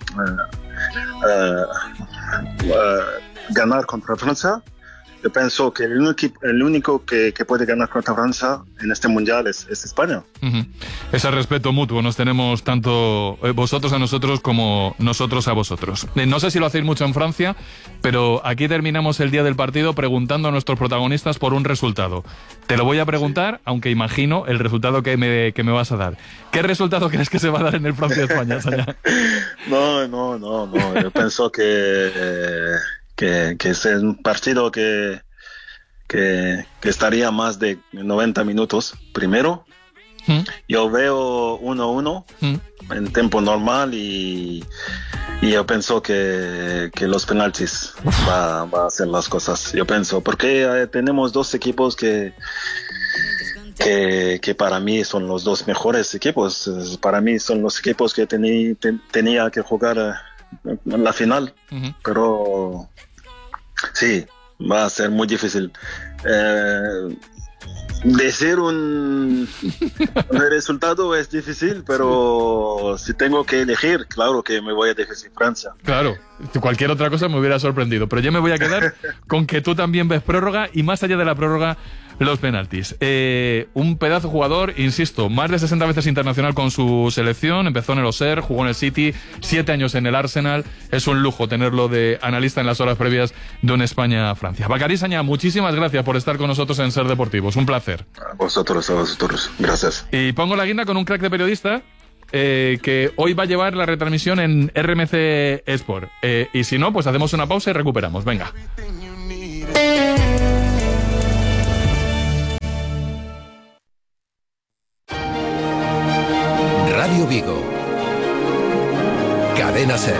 uh, uh, ganar contra Francia. Yo pienso que el único, el único que, que puede ganar contra Francia en este mundial es, es España. Uh-huh. Ese respeto mutuo nos tenemos tanto vosotros a nosotros como nosotros a vosotros. No sé si lo hacéis mucho en Francia, pero aquí terminamos el día del partido preguntando a nuestros protagonistas por un resultado. Te lo voy a preguntar, sí. aunque imagino el resultado que me, que me vas a dar. ¿Qué resultado crees que se va a dar en el Francia-España, Sañá? No, no, no, no. Yo pienso que... Eh... Que, que es un partido que, que, que estaría más de noventa minutos. Primero, ¿Mm? yo veo uno a uno ¿Mm? en tiempo normal, y, y yo pienso que, que los penaltis va, va a hacer las cosas. Yo pienso, porque eh, tenemos dos equipos que, que, que para mí son los dos mejores equipos. Para mí son los equipos que tení, ten, tenía que jugar en la final, uh-huh. pero sí, va a ser muy difícil. Eh, decir un, un resultado es difícil, pero si tengo que elegir, claro que me voy a decir Francia. Claro, cualquier otra cosa me hubiera sorprendido, pero yo me voy a quedar con que tú también ves prórroga y más allá de la prórroga, los penaltis. Eh, un pedazo de jugador, insisto, más de sesenta veces internacional con su selección, empezó en el Auxerre, jugó en el City, siete años en el Arsenal, es un lujo tenerlo de analista en las horas previas de un España-Francia. Bacari Sagna, muchísimas gracias por estar con nosotros en Ser Deportivos, un placer. A vosotros, a vosotros, gracias. Y pongo la guinda con un crack de periodista eh, que hoy va a llevar la retransmisión en R M C Sport. Eh, y si no, pues hacemos una pausa y recuperamos, venga. Radio Vigo. Cadena Ser.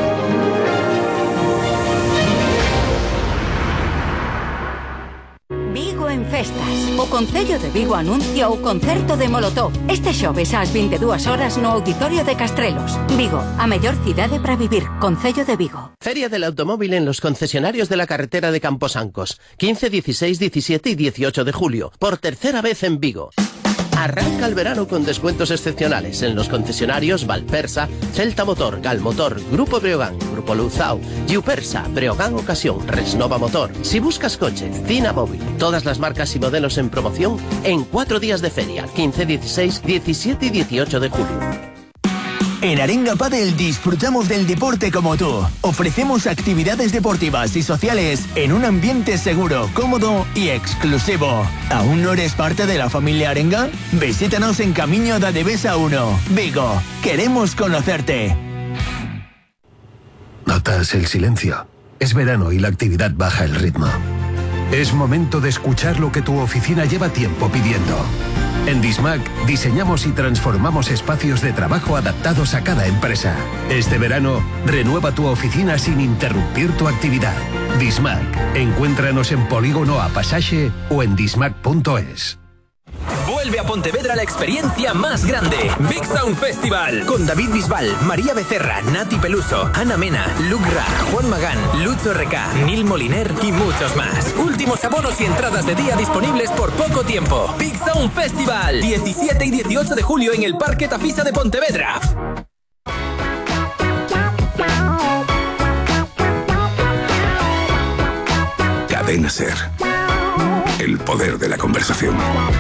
Vigo en festas. O Concello de Vigo anuncia o concerto de Molotov. Este xoves ás veintidúas horas no Auditorio de Castrelos. Vigo, a mellor cidade para vivir. Concello de Vigo. Feria del Automóvil en los concesionarios de la carretera de Camposancos. quince, dieciséis, diecisiete y dieciocho de julio. Por tercera vez en Vigo. Arranca el verano con descuentos excepcionales en los concesionarios Valpersa, Celta Motor, Galmotor, Grupo Breogán, Grupo Luzao, Giupersa, Breogán Ocasión, Resnova Motor. Si buscas coche, Cina Móvil. Todas las marcas y modelos en promoción en cuatro días de feria, quince, dieciséis, diecisiete y dieciocho de julio. En Arenga Padel disfrutamos del deporte como tú. Ofrecemos actividades deportivas y sociales en un ambiente seguro, cómodo y exclusivo. ¿Aún no eres parte de la familia Arenga? Visítanos en Camiño da Devesa uno, Vigo. Queremos conocerte. ¿Notas el silencio? Es verano y la actividad baja el ritmo. Es momento de escuchar lo que tu oficina lleva tiempo pidiendo. En Dismac diseñamos y transformamos espacios de trabajo adaptados a cada empresa. Este verano, renueva tu oficina sin interrumpir tu actividad. Dismac. Encuéntranos en Polígono A Pasaje o en dismac punto es. Vuelve a Pontevedra la experiencia más grande, Big Sound Festival, con David Bisbal, María Becerra, Nati Peluso, Ana Mena, Luke Ra, Juan Magán, Lucho R K, Nil Moliner y muchos más. Últimos abonos y entradas de día disponibles por poco tiempo. Big Sound Festival, diecisiete y dieciocho de julio en el Parque Tafisa de Pontevedra. Cadena Ser. El poder de la conversación.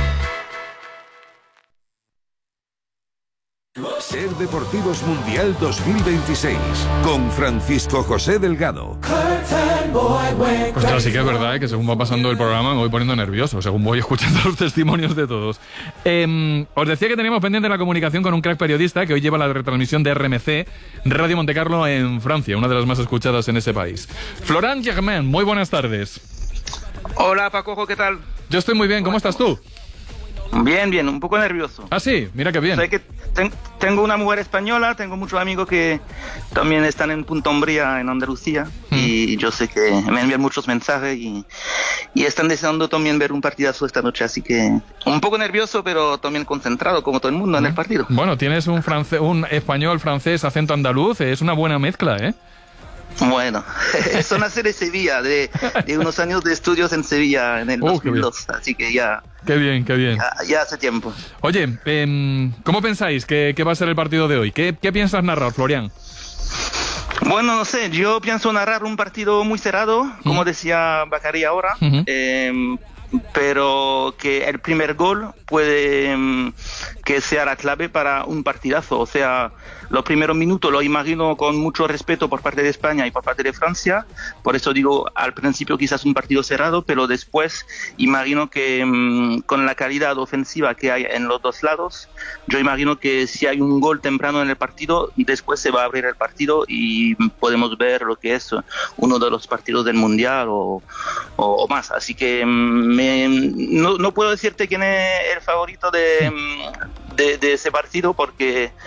Ser Deportivos Mundial dos mil veintiséis con Francisco José Delgado. Pues claro, sí que es verdad ¿eh? que según va pasando el programa me voy poniendo nervioso, según voy escuchando los testimonios de todos. Eh, os decía que teníamos pendiente la comunicación con un crack periodista que hoy lleva la retransmisión de R M C, Radio Montecarlo en Francia, una de las más escuchadas en ese país. Florent Germain, muy buenas tardes. Hola Paco, ¿qué tal? Yo estoy muy bien, ¿cómo estás tú? Bien, bien, un poco nervioso. Ah, sí, mira qué bien. Sé que ten, tengo una mujer española, tengo muchos amigos que también están en Punta Umbría, en Andalucía, mm. y yo sé que me envían muchos mensajes y, y están deseando también ver un partidazo esta noche, así que un poco nervioso, pero también concentrado, como todo el mundo, mm. en el partido. Bueno, tienes un, france- un español, francés, acento andaluz, es una buena mezcla, ¿eh? Bueno, eso nace de Sevilla, de, de unos años de estudios en Sevilla en el uh, dos mil dos, así que ya... Qué bien, qué bien. Ya, ya hace tiempo. Oye, eh, ¿cómo pensáis que, que va a ser el partido de hoy? ¿Qué, qué piensas narrar, Florian? Bueno, no sé, yo pienso narrar un partido muy cerrado, como decía Bacari ahora, uh-huh. eh, pero que el primer gol puede um, que sea la clave para un partidazo, o sea... Los primeros minutos lo imagino con mucho respeto por parte de España y por parte de Francia, por eso digo al principio quizás un partido cerrado, pero después imagino que mmm, con la calidad ofensiva que hay en los dos lados, yo imagino que si hay un gol temprano en el partido, después se va a abrir el partido y podemos ver lo que es uno de los partidos del Mundial o, o, o más. Así que me, no, no puedo decirte quién es el favorito de, de, de ese partido porque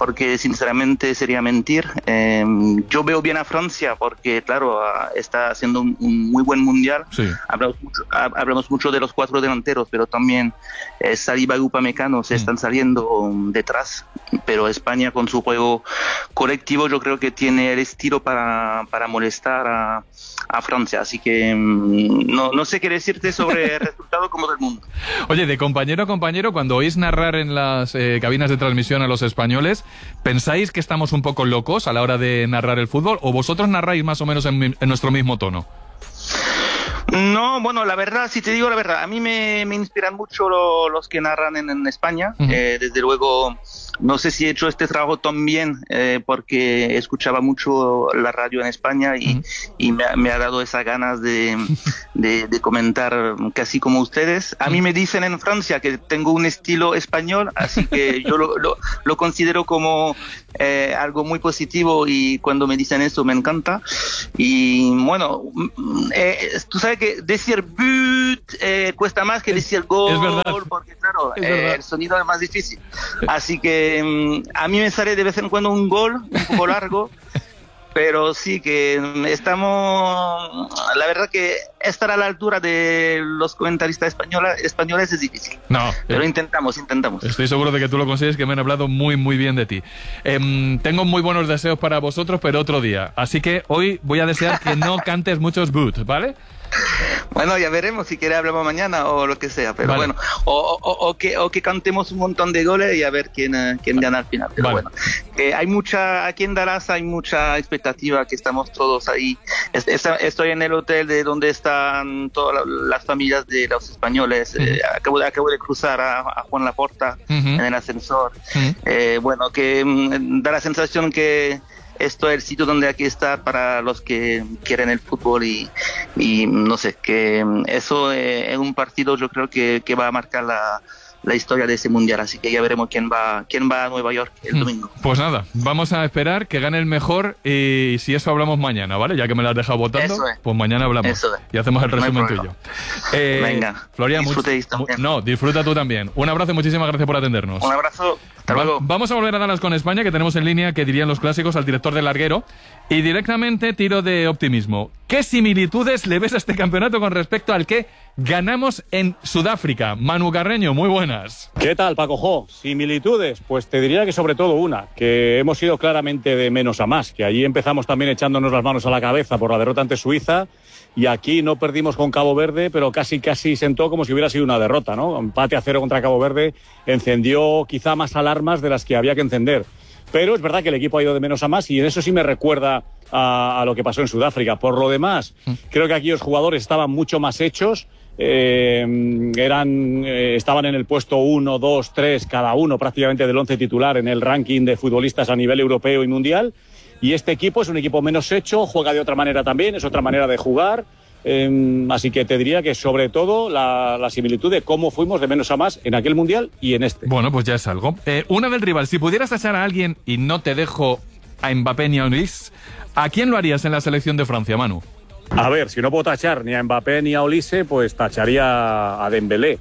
porque sinceramente sería mentir. Eh, yo veo bien a Francia porque, claro, está haciendo un, un muy buen mundial. Sí. Hablamos mucho, hablamos mucho de los cuatro delanteros, pero también eh, Saliba y Upamecano se están saliendo um, detrás. Pero España, con su juego colectivo, yo creo que tiene el estilo para, para molestar a, a Francia. Así que um, no, no sé qué decirte sobre el resultado como del mundo. Oye, de compañero a compañero, cuando oís narrar en las eh, cabinas de transmisión a los españoles, ¿pensáis que estamos un poco locos a la hora de narrar el fútbol o vosotros narráis más o menos en, en nuestro mismo tono? No, bueno, la verdad, si te digo la verdad, a mí me, me inspiran mucho lo, los que narran en, en España. Uh-huh. eh, desde luego, no sé si he hecho este trabajo tan bien eh, porque escuchaba mucho la radio en España y, uh-huh. y me, me ha dado esas ganas de, de, de comentar casi como ustedes. A mí me dicen en Francia que tengo un estilo español, así que yo lo, lo, lo considero como eh, algo muy positivo y cuando me dicen eso me encanta. Y bueno, eh, tú sabes que decir but eh, cuesta más que decir gol, porque claro, eh, el sonido es más difícil. Así que um, a mí me sale de vez en cuando un gol un poco largo, pero sí que estamos, la verdad que estar a la altura de los comentaristas española, españoles es difícil. No, pero eh, intentamos, intentamos. Estoy seguro de que tú lo consigues, que me han hablado muy, muy bien de ti. Eh, tengo muy buenos deseos para vosotros, pero otro día. Así que hoy voy a desear que no cantes muchos boots, ¿vale? Bueno, ya veremos, si quiere hablamos mañana o lo que sea, pero vale. bueno, o, o, o, que, o que cantemos un montón de goles y a ver quién, uh, quién gana al final, pero vale. bueno, eh, hay mucha, aquí en Dallas hay mucha expectativa, que estamos todos ahí, es, es, estoy en el hotel de donde están todas las familias de los españoles, uh-huh. eh, acabo, de, acabo de cruzar a, a Juan Laporta uh-huh. en el ascensor, uh-huh. eh, bueno, que um, da la sensación que esto es el sitio donde hay que estar para los que quieren el fútbol y, y no sé, que eso eh, es un partido yo creo que, que va a marcar la, la historia de ese mundial, así que ya veremos quién va quién va a Nueva York el domingo. Pues nada, vamos a esperar que gane el mejor y si eso hablamos mañana, ¿vale? Ya que me lo has dejado votando, es. pues mañana hablamos eso es. y hacemos el resumen no tuyo. Eh, Venga, Florian, disfrutéis también. No, disfruta tú también. Un abrazo y muchísimas gracias por atendernos. Un abrazo. Hasta luego. Va, vamos a volver a Dallas con España, que tenemos en línea, que dirían los clásicos, al director del larguero. Y directamente tiro de optimismo. ¿Qué similitudes le ves a este campeonato con respecto al que ganamos en Sudáfrica? Manu Carreño, muy buenas. ¿Qué tal, Paco Jo? ¿Similitudes? Pues te diría que sobre todo una, que hemos ido claramente de menos a más, que allí empezamos también echándonos las manos a la cabeza por la derrota ante Suiza. Y aquí no perdimos con Cabo Verde, pero casi casi sentó como si hubiera sido una derrota, ¿no? Empate a cero contra Cabo Verde encendió quizá más alarmas de las que había que encender. Pero es verdad que el equipo ha ido de menos a más y en eso sí me recuerda a, a lo que pasó en Sudáfrica. Por lo demás, creo que aquí los jugadores estaban mucho más hechos. Eh, eran, eh, estaban en el puesto uno, dos, tres, cada uno prácticamente del once titular en el ranking de futbolistas a nivel europeo y mundial. Y este equipo es un equipo menos hecho, juega de otra manera también, es otra manera de jugar. Eh, así que te diría que sobre todo la, la similitud de cómo fuimos de menos a más en aquel mundial y en este. Bueno, pues ya es algo. Eh, una del rival, si pudieras tachar a alguien, y no te dejo a Mbappé ni a Olise, ¿a quién lo harías en la selección de Francia, Manu? A ver, si no puedo tachar ni a Mbappé ni a Olise, pues tacharía a Dembélé.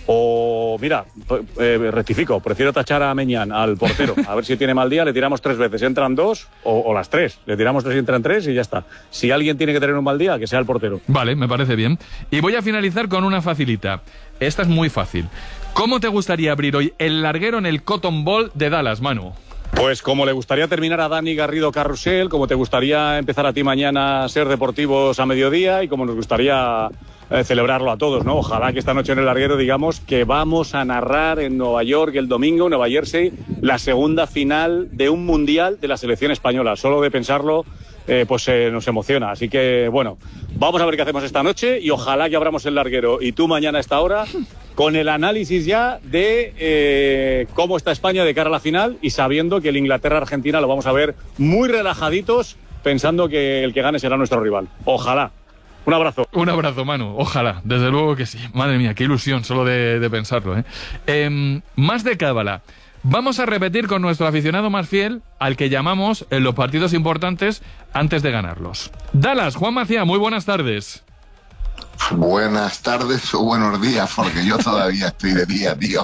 O, mira, eh, rectifico, prefiero tachar a Meñán, al portero. A ver si tiene mal día, le tiramos tres veces, entran dos o, o las tres. Le tiramos tres y entran tres y ya está. Si alguien tiene que tener un mal día, que sea el portero. Vale, me parece bien. Y voy a finalizar con una facilita. Esta es muy fácil. ¿Cómo te gustaría abrir hoy el larguero en el Cotton Bowl de Dallas, Manu? Pues como le gustaría terminar a Dani Garrido Carrusel, como te gustaría empezar a ti mañana a ser deportivos a mediodía y como nos gustaría eh, celebrarlo a todos, ¿no? Ojalá que esta noche en el larguero digamos que vamos a narrar en Nueva York el domingo, en Nueva Jersey, la segunda final de un mundial de la selección española. Solo de pensarlo, eh, pues eh, nos emociona. Así que, bueno, vamos a ver qué hacemos esta noche y ojalá que abramos el larguero y tú mañana a esta hora con el análisis ya de eh, cómo está España de cara a la final y sabiendo que el Inglaterra-Argentina lo vamos a ver muy relajaditos, pensando que el que gane será nuestro rival. Ojalá. Un abrazo. Un abrazo, Manu. Ojalá. Desde luego que sí. Madre mía, qué ilusión solo de, de pensarlo, ¿eh? Eh, más de cábala. Vamos a repetir con nuestro aficionado más fiel, al que llamamos en los partidos importantes antes de ganarlos. Dallas, Juan Macía, muy buenas tardes. Buenas tardes o buenos días, porque yo todavía estoy de día, tío.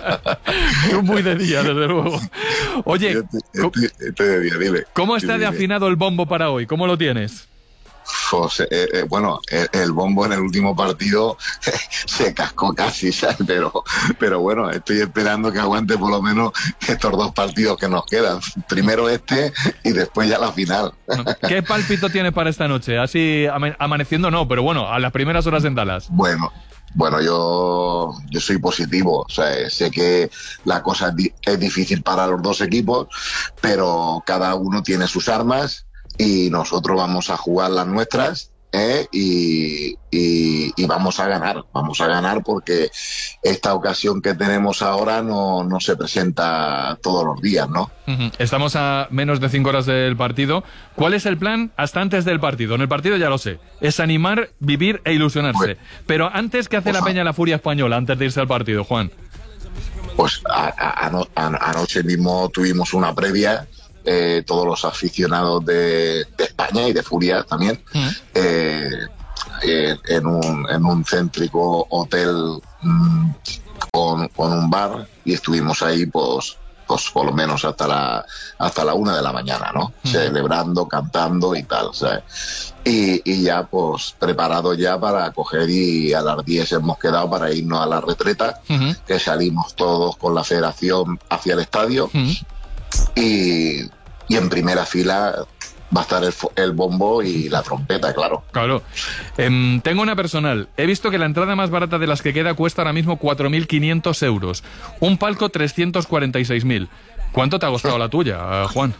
Tú muy de día, desde luego. Oye, estoy, estoy, estoy de día, dime. ¿Cómo está dime, de afinado el bombo para hoy? ¿Cómo lo tienes? Pues, eh, eh, bueno, el, el bombo en el último partido se cascó casi, ¿sabes? Pero, pero bueno, estoy esperando que aguante por lo menos estos dos partidos que nos quedan. Primero este y después ya la final. ¿Qué pálpito tienes para esta noche? Así amaneciendo no, pero bueno, a las primeras horas en Dallas. Bueno, bueno, yo, yo soy positivo. O sea, sé que la cosa es, di- es difícil para los dos equipos, pero cada uno tiene sus armas. Y nosotros vamos a jugar las nuestras, ¿eh? y, y, y vamos a ganar, vamos a ganar porque esta ocasión que tenemos ahora no, no se presenta todos los días, ¿no? Uh-huh. Estamos a menos de cinco horas del partido. ¿Cuál es el plan hasta antes del partido? En el partido ya lo sé, es animar, vivir e ilusionarse. Pues, Pero antes, ¿qué hace pues, la Peña La Furia Española antes de irse al partido, Juan? Pues a, a, a, a, anoche mismo tuvimos una previa. Eh, todos los aficionados de, de España y de Furia también, uh-huh. eh, eh, en, un, en un céntrico hotel mmm, con, con un bar, y estuvimos ahí pues, pues por lo menos hasta la hasta la una de la mañana, ¿no? Uh-huh. Celebrando, cantando y tal, ¿sabes? Y, y ya pues preparado ya para coger, y a las diez hemos quedado para irnos a la retreta, uh-huh. que salimos todos con la federación hacia el estadio. Uh-huh. Y, y en primera fila va a estar el, el bombo y la trompeta, claro. Claro. Eh, tengo una personal. He visto que la entrada más barata de las que queda cuesta ahora mismo cuatro mil quinientos euros. Un palco trescientos cuarenta y seis mil. ¿Cuánto te ha costado la tuya, Juan?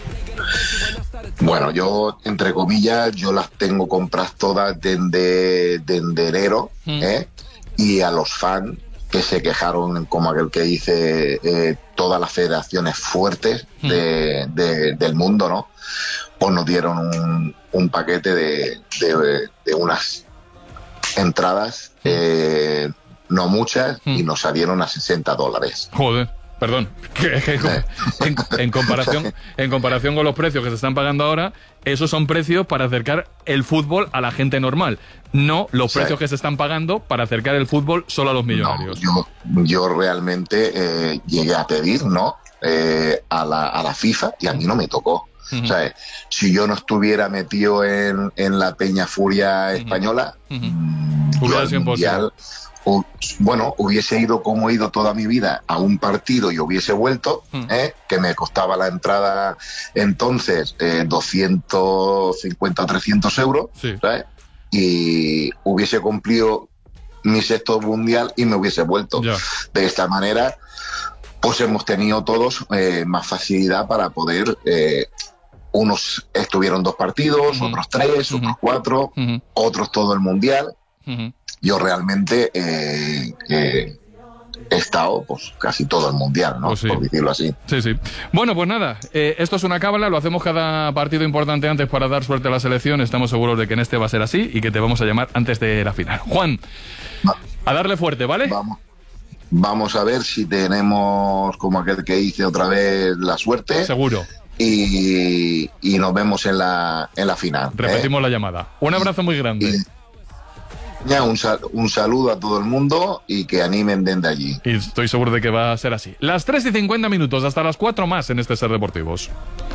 Bueno, yo, entre comillas, yo las tengo compradas todas desde, desde enero, mm. ¿eh? Y a los fans que se quejaron, como aquel que dice, eh, todas las federaciones fuertes de, de, del mundo, ¿no? Pues nos dieron un, un paquete de, de, de unas entradas, eh, no muchas, y nos salieron a sesenta dólares. Joder. Perdón, que, que, en, en, comparación, en comparación con los precios que se están pagando ahora, esos son precios para acercar el fútbol a la gente normal, no los sí. precios que se están pagando para acercar el fútbol solo a los millonarios. No, yo, yo realmente eh, llegué a pedir, ¿no? Eh, a, la, a la FIFA, y a mí no me tocó. Uh-huh. O sea, si yo no estuviera metido en, en la Peña Furia española, uh-huh. mmm, yo al mundial, o, bueno, hubiese ido como he ido toda mi vida a un partido y hubiese vuelto, uh-huh. ¿eh? Que me costaba la entrada entonces eh, doscientos cincuenta, trescientos euros, sí. ¿sabes? Y hubiese cumplido mi sexto mundial y me hubiese vuelto. Yeah. De esta manera, pues hemos tenido todos eh, más facilidad para poder... Eh, unos estuvieron dos partidos, uh-huh. otros tres, uh-huh. otros cuatro, uh-huh. otros todo el mundial. Uh-huh. Yo realmente eh, eh, he estado pues casi todo el mundial, ¿no? Pues sí. Por decirlo así. Sí, sí. Bueno, pues nada, eh, esto es una cábala, lo hacemos cada partido importante antes para dar suerte a la selección. Estamos seguros de que en este va a ser así y que te vamos a llamar antes de la final. Juan, Va. a darle fuerte, ¿vale? Vamos. Vamos a ver si tenemos, como aquel que hice otra vez, la suerte. Seguro. Y, y nos vemos en la, en la final. Repetimos ¿eh? la llamada. Un abrazo muy grande. Y, ya, un, sal, un saludo a todo el mundo y que animen desde allí. Y estoy seguro de que va a ser así. Las tres y cincuenta minutos, hasta las cuatro más en este Ser Deportivos.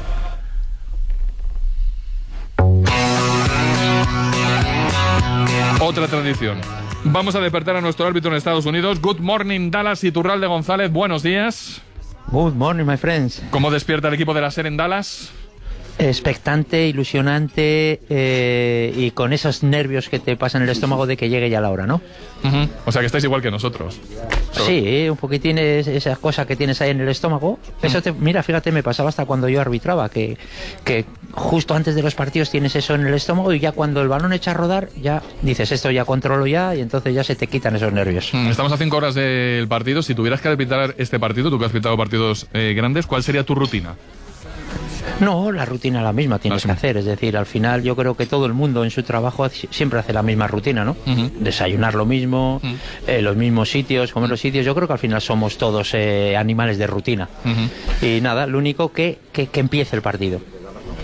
Otra tradición. Vamos a despertar a nuestro árbitro en Estados Unidos. Good morning, Dallas. Iturralde González, buenos días. Good morning, my friends. ¿Cómo despierta el equipo de la S E R en Dallas? Expectante, ilusionante eh, y con esos nervios que te pasan en el estómago de que llegue ya la hora, ¿no? Uh-huh. O sea que estáis igual que nosotros. Sí, un poquitín es esa cosa que tienes ahí en el estómago. Eso te, mira, fíjate, me pasaba hasta cuando yo arbitraba, que, que justo antes de los partidos tienes eso en el estómago y ya cuando el balón echa a rodar, ya dices, esto ya controlo ya, y entonces ya se te quitan esos nervios. Estamos a cinco horas del partido. Si tuvieras que arbitrar este partido, tú que has arbitrado partidos eh, grandes, ¿cuál sería tu rutina? No, la rutina es la misma tienes que hacer, es decir, al final yo creo que todo el mundo en su trabajo siempre hace la misma rutina, ¿no? Uh-huh. Desayunar lo mismo, uh-huh. eh, los mismos sitios, comer uh-huh. los sitios, yo creo que al final somos todos eh, animales de rutina. Uh-huh. Y nada, lo único que, que, que empiece el partido.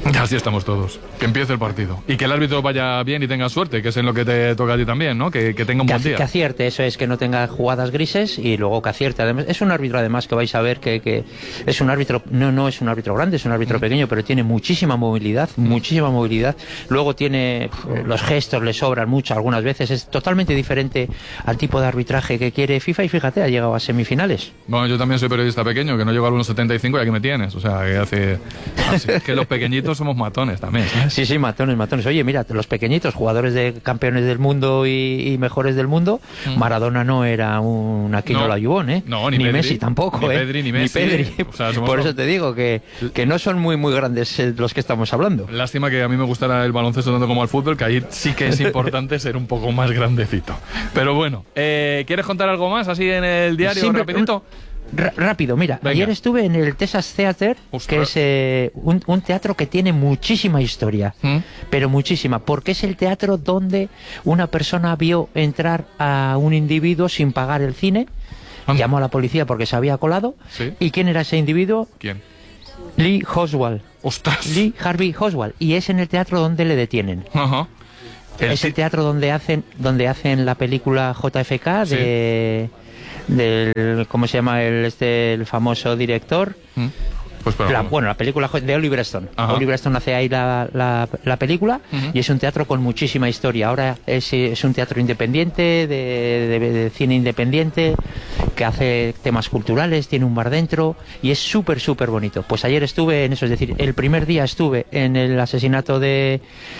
Así estamos todos. Que empiece el partido. Y que el árbitro vaya bien y tenga suerte, que es en lo que te toca a ti también, ¿no? Que, que tenga un que, buen día. Que acierte, eso es, que no tenga jugadas grises y luego que acierte. Además, es un árbitro, además, que vais a ver que, que es un árbitro, no, no es un árbitro grande, es un árbitro mm. pequeño, pero tiene muchísima movilidad, mm. muchísima movilidad. Luego tiene, los gestos le sobran mucho algunas veces. Es totalmente diferente al tipo de arbitraje que quiere FIFA y fíjate, ha llegado a semifinales. Bueno, yo también soy periodista pequeño, que no llego al uno setenta y cinco y aquí me tienes. O sea, que hace... Así es que los pequeñitos somos matones también, ¿sabes? Sí, sí, matones, matones. Oye, mira, los pequeñitos, jugadores de campeones del mundo y, y mejores del mundo, mm. Maradona no era un Aquino no, Layubón, ¿eh? No, ni, ni Pedri, Messi tampoco, ni ¿eh? Pedri, ni Messi. Ni Pedri. O sea, por eso te digo que, que no son muy, muy grandes los que estamos hablando. Lástima que a mí me gustara el baloncesto tanto como el fútbol, que ahí sí que es importante ser un poco más grandecito. Pero bueno, eh, ¿quieres contar algo más así en el diario, Siempre, rapidito? R- rápido, mira, Venga. Ayer estuve en el Texas Theater, Ostras. que es eh, un, un teatro que tiene muchísima historia, ¿Mm? pero muchísima, porque es el teatro donde una persona vio entrar a un individuo sin pagar el cine, ¿Ah? llamó a la policía porque se había colado, ¿Sí? ¿y quién era ese individuo? ¿Quién? Lee Oswald. ¡Ostras! Lee Harvey Oswald, y es en el teatro donde le detienen. Ajá. El es el teatro donde hacen, donde hacen la película J F K de... Sí. del ¿cómo se llama el este el famoso director? ¿Mm? Pues la, bueno, la película de Oliver Stone. Ajá. Oliver Stone hace ahí la, la, la película uh-huh. y es un teatro con muchísima historia. Ahora es, es un teatro independiente, de, de, de cine independiente, que hace temas culturales, tiene un bar dentro y es súper, súper bonito. Pues ayer estuve en eso, es decir, el primer día estuve en el asesinato de,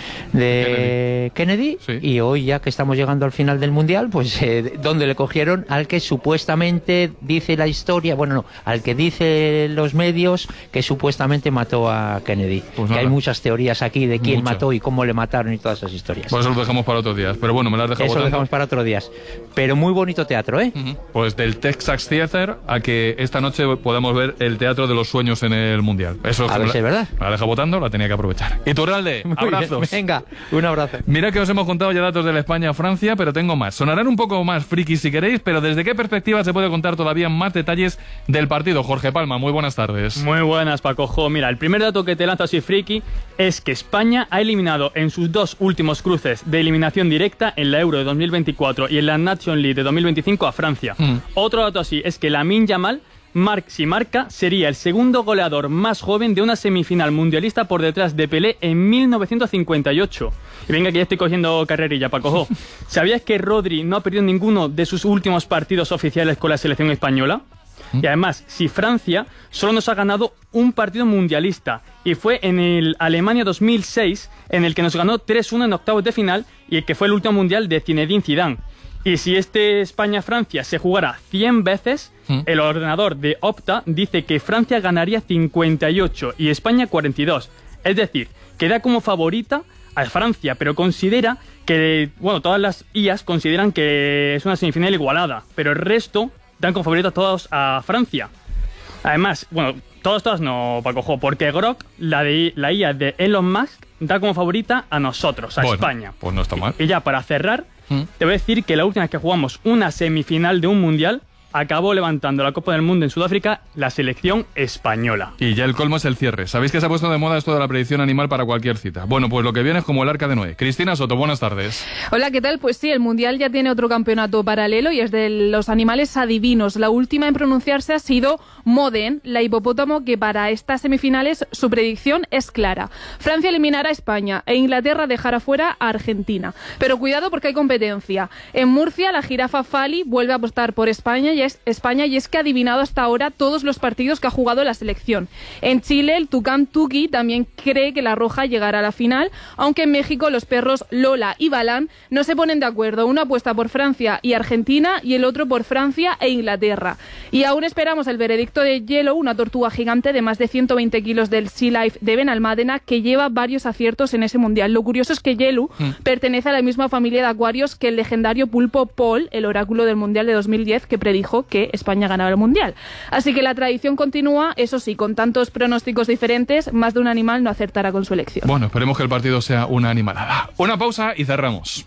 de Kennedy, Kennedy sí. y hoy ya que estamos llegando al final del Mundial, pues eh, donde le cogieron al que supuestamente dice la historia, bueno, no, al que dice los medios que supuestamente mató a Kennedy. Pues que hay muchas teorías aquí de quién Mucho. mató y cómo le mataron y todas esas historias. Pues eso lo dejamos para otros días. Pero bueno, me las dejamos. Eso lo dejamos para otros días. Pero muy bonito teatro, ¿eh? Uh-huh. Pues del Texas Theater a que esta noche podamos ver el teatro de los sueños en el Mundial. Eso a ver si es verdad. La deja votando, la tenía que aprovechar. Y Turralde, abrazos. Bien. Venga, un abrazo. Mira que os hemos contado ya datos de la España-Francia, pero tengo más. Sonarán un poco más frikis si queréis, pero ¿desde qué perspectiva se puede contar todavía más detalles del partido? Jorge Palma, muy buenas tardes. Muy buenas, Paco. Jo, mira, el primer dato que te lanzo así friki es que España ha eliminado en sus dos últimos cruces de eliminación directa en la Euro de dos mil veinticuatro y en la Nation League de dos mil veinticinco a Francia. Mm. Otro dato así es que Lamine Yamal, Mar- si marca, sería el segundo goleador más joven de una semifinal mundialista por detrás de Pelé en mil novecientos cincuenta y ocho. Y venga que ya estoy cogiendo carrerilla, Paco. ¿Sabías que Rodri no ha perdido ninguno de sus últimos partidos oficiales con la selección española? Y además, si Francia solo nos ha ganado un partido mundialista, y fue en el Alemania dos mil seis, en el que nos ganó tres uno en octavos de final, y el que fue el último mundial de Zinedine Zidane. Y si este España-Francia se jugara cien veces, ¿Mm? el ordenador de Opta dice que Francia ganaría cincuenta y ocho y España cuarenta y dos. Es decir, que da como favorita a Francia, pero considera que, bueno, todas las I As consideran que es una semifinal igualada, pero el resto dan como favorito a todos a Francia. Además, bueno, todos, todos no, Paco, porque Grok, la, de, la I A de Elon Musk, da como favorita a nosotros, a bueno, España. Pues no está mal. Y, y ya, para cerrar, ¿Mm? te voy a decir que la última vez que jugamos una semifinal de un mundial, acabó levantando la Copa del Mundo en Sudáfrica la selección española. Y ya el colmo es el cierre. Sabéis que se ha puesto de moda esto de la predicción animal para cualquier cita. Bueno, pues lo que viene es como el arca de Noé. Cristina Soto, buenas tardes. Hola, ¿qué tal? Pues sí, el Mundial ya tiene otro campeonato paralelo y es de los animales adivinos. La última en pronunciarse ha sido Moden, la hipopótamo, que para estas semifinales su predicción es clara. Francia eliminará a España e Inglaterra dejará fuera a Argentina. Pero cuidado porque hay competencia. En Murcia, la jirafa Fali vuelve a apostar por España y es España y es que ha adivinado hasta ahora todos los partidos que ha jugado la selección. En Chile, el tucán Tuki también cree que la roja llegará a la final, aunque en México los perros Lola y Balán no se ponen de acuerdo. Uno apuesta por Francia y Argentina y el otro por Francia e Inglaterra. Y aún esperamos el veredicto de Yellow, una tortuga gigante de más de ciento veinte kilos del Sea Life de Benalmádena, que lleva varios aciertos en ese mundial. Lo curioso es que Yellow mm. pertenece a la misma familia de acuarios que el legendario pulpo Paul, el oráculo del mundial de dos mil diez, que predijo que España ganaba el mundial. Así que la tradición continúa, eso sí, con tantos pronósticos diferentes, más de un animal no acertará con su elección. Bueno, esperemos que el partido sea una animalada. Una pausa y cerramos.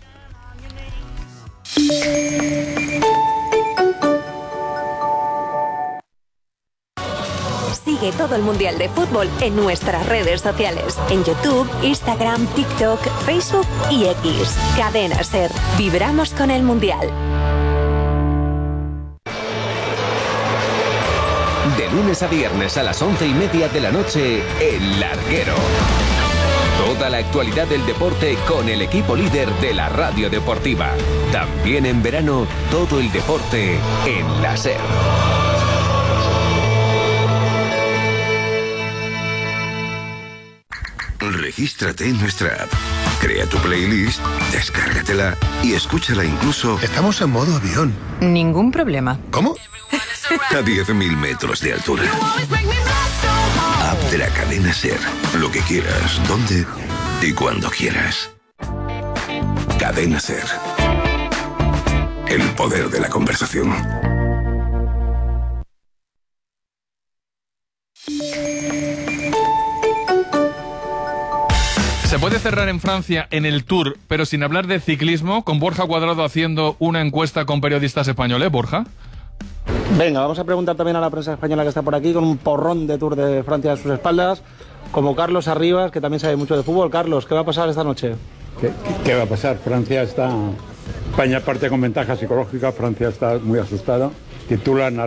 Sí, Sigue todo el Mundial de Fútbol en nuestras redes sociales. En YouTube, Instagram, TikTok, Facebook y X. Cadena SER. Vibramos con el Mundial. De lunes a viernes a las once y media de la noche, El Larguero. Toda la actualidad del deporte con el equipo líder de la radio deportiva. También en verano, todo el deporte en la SER. Regístrate en nuestra app. Crea tu playlist, descárgatela y escúchala incluso... Estamos en modo avión. Ningún problema. ¿Cómo? A diez mil metros de altura. App de la cadena SER. Lo que quieras, donde y cuando quieras. Cadena SER. El poder de la conversación. ¿Se puede cerrar en Francia en el Tour, pero sin hablar de ciclismo, con Borja Cuadrado haciendo una encuesta con periodistas españoles, Borja? Venga, vamos a preguntar también a la prensa española que está por aquí, con un porrón de Tour de Francia a sus espaldas, como Carlos Arribas, que también sabe mucho de fútbol. Carlos, ¿qué va a pasar esta noche? ¿Qué, qué va a pasar? Francia está... España parte con ventaja psicológica, Francia está muy asustada. Titulan a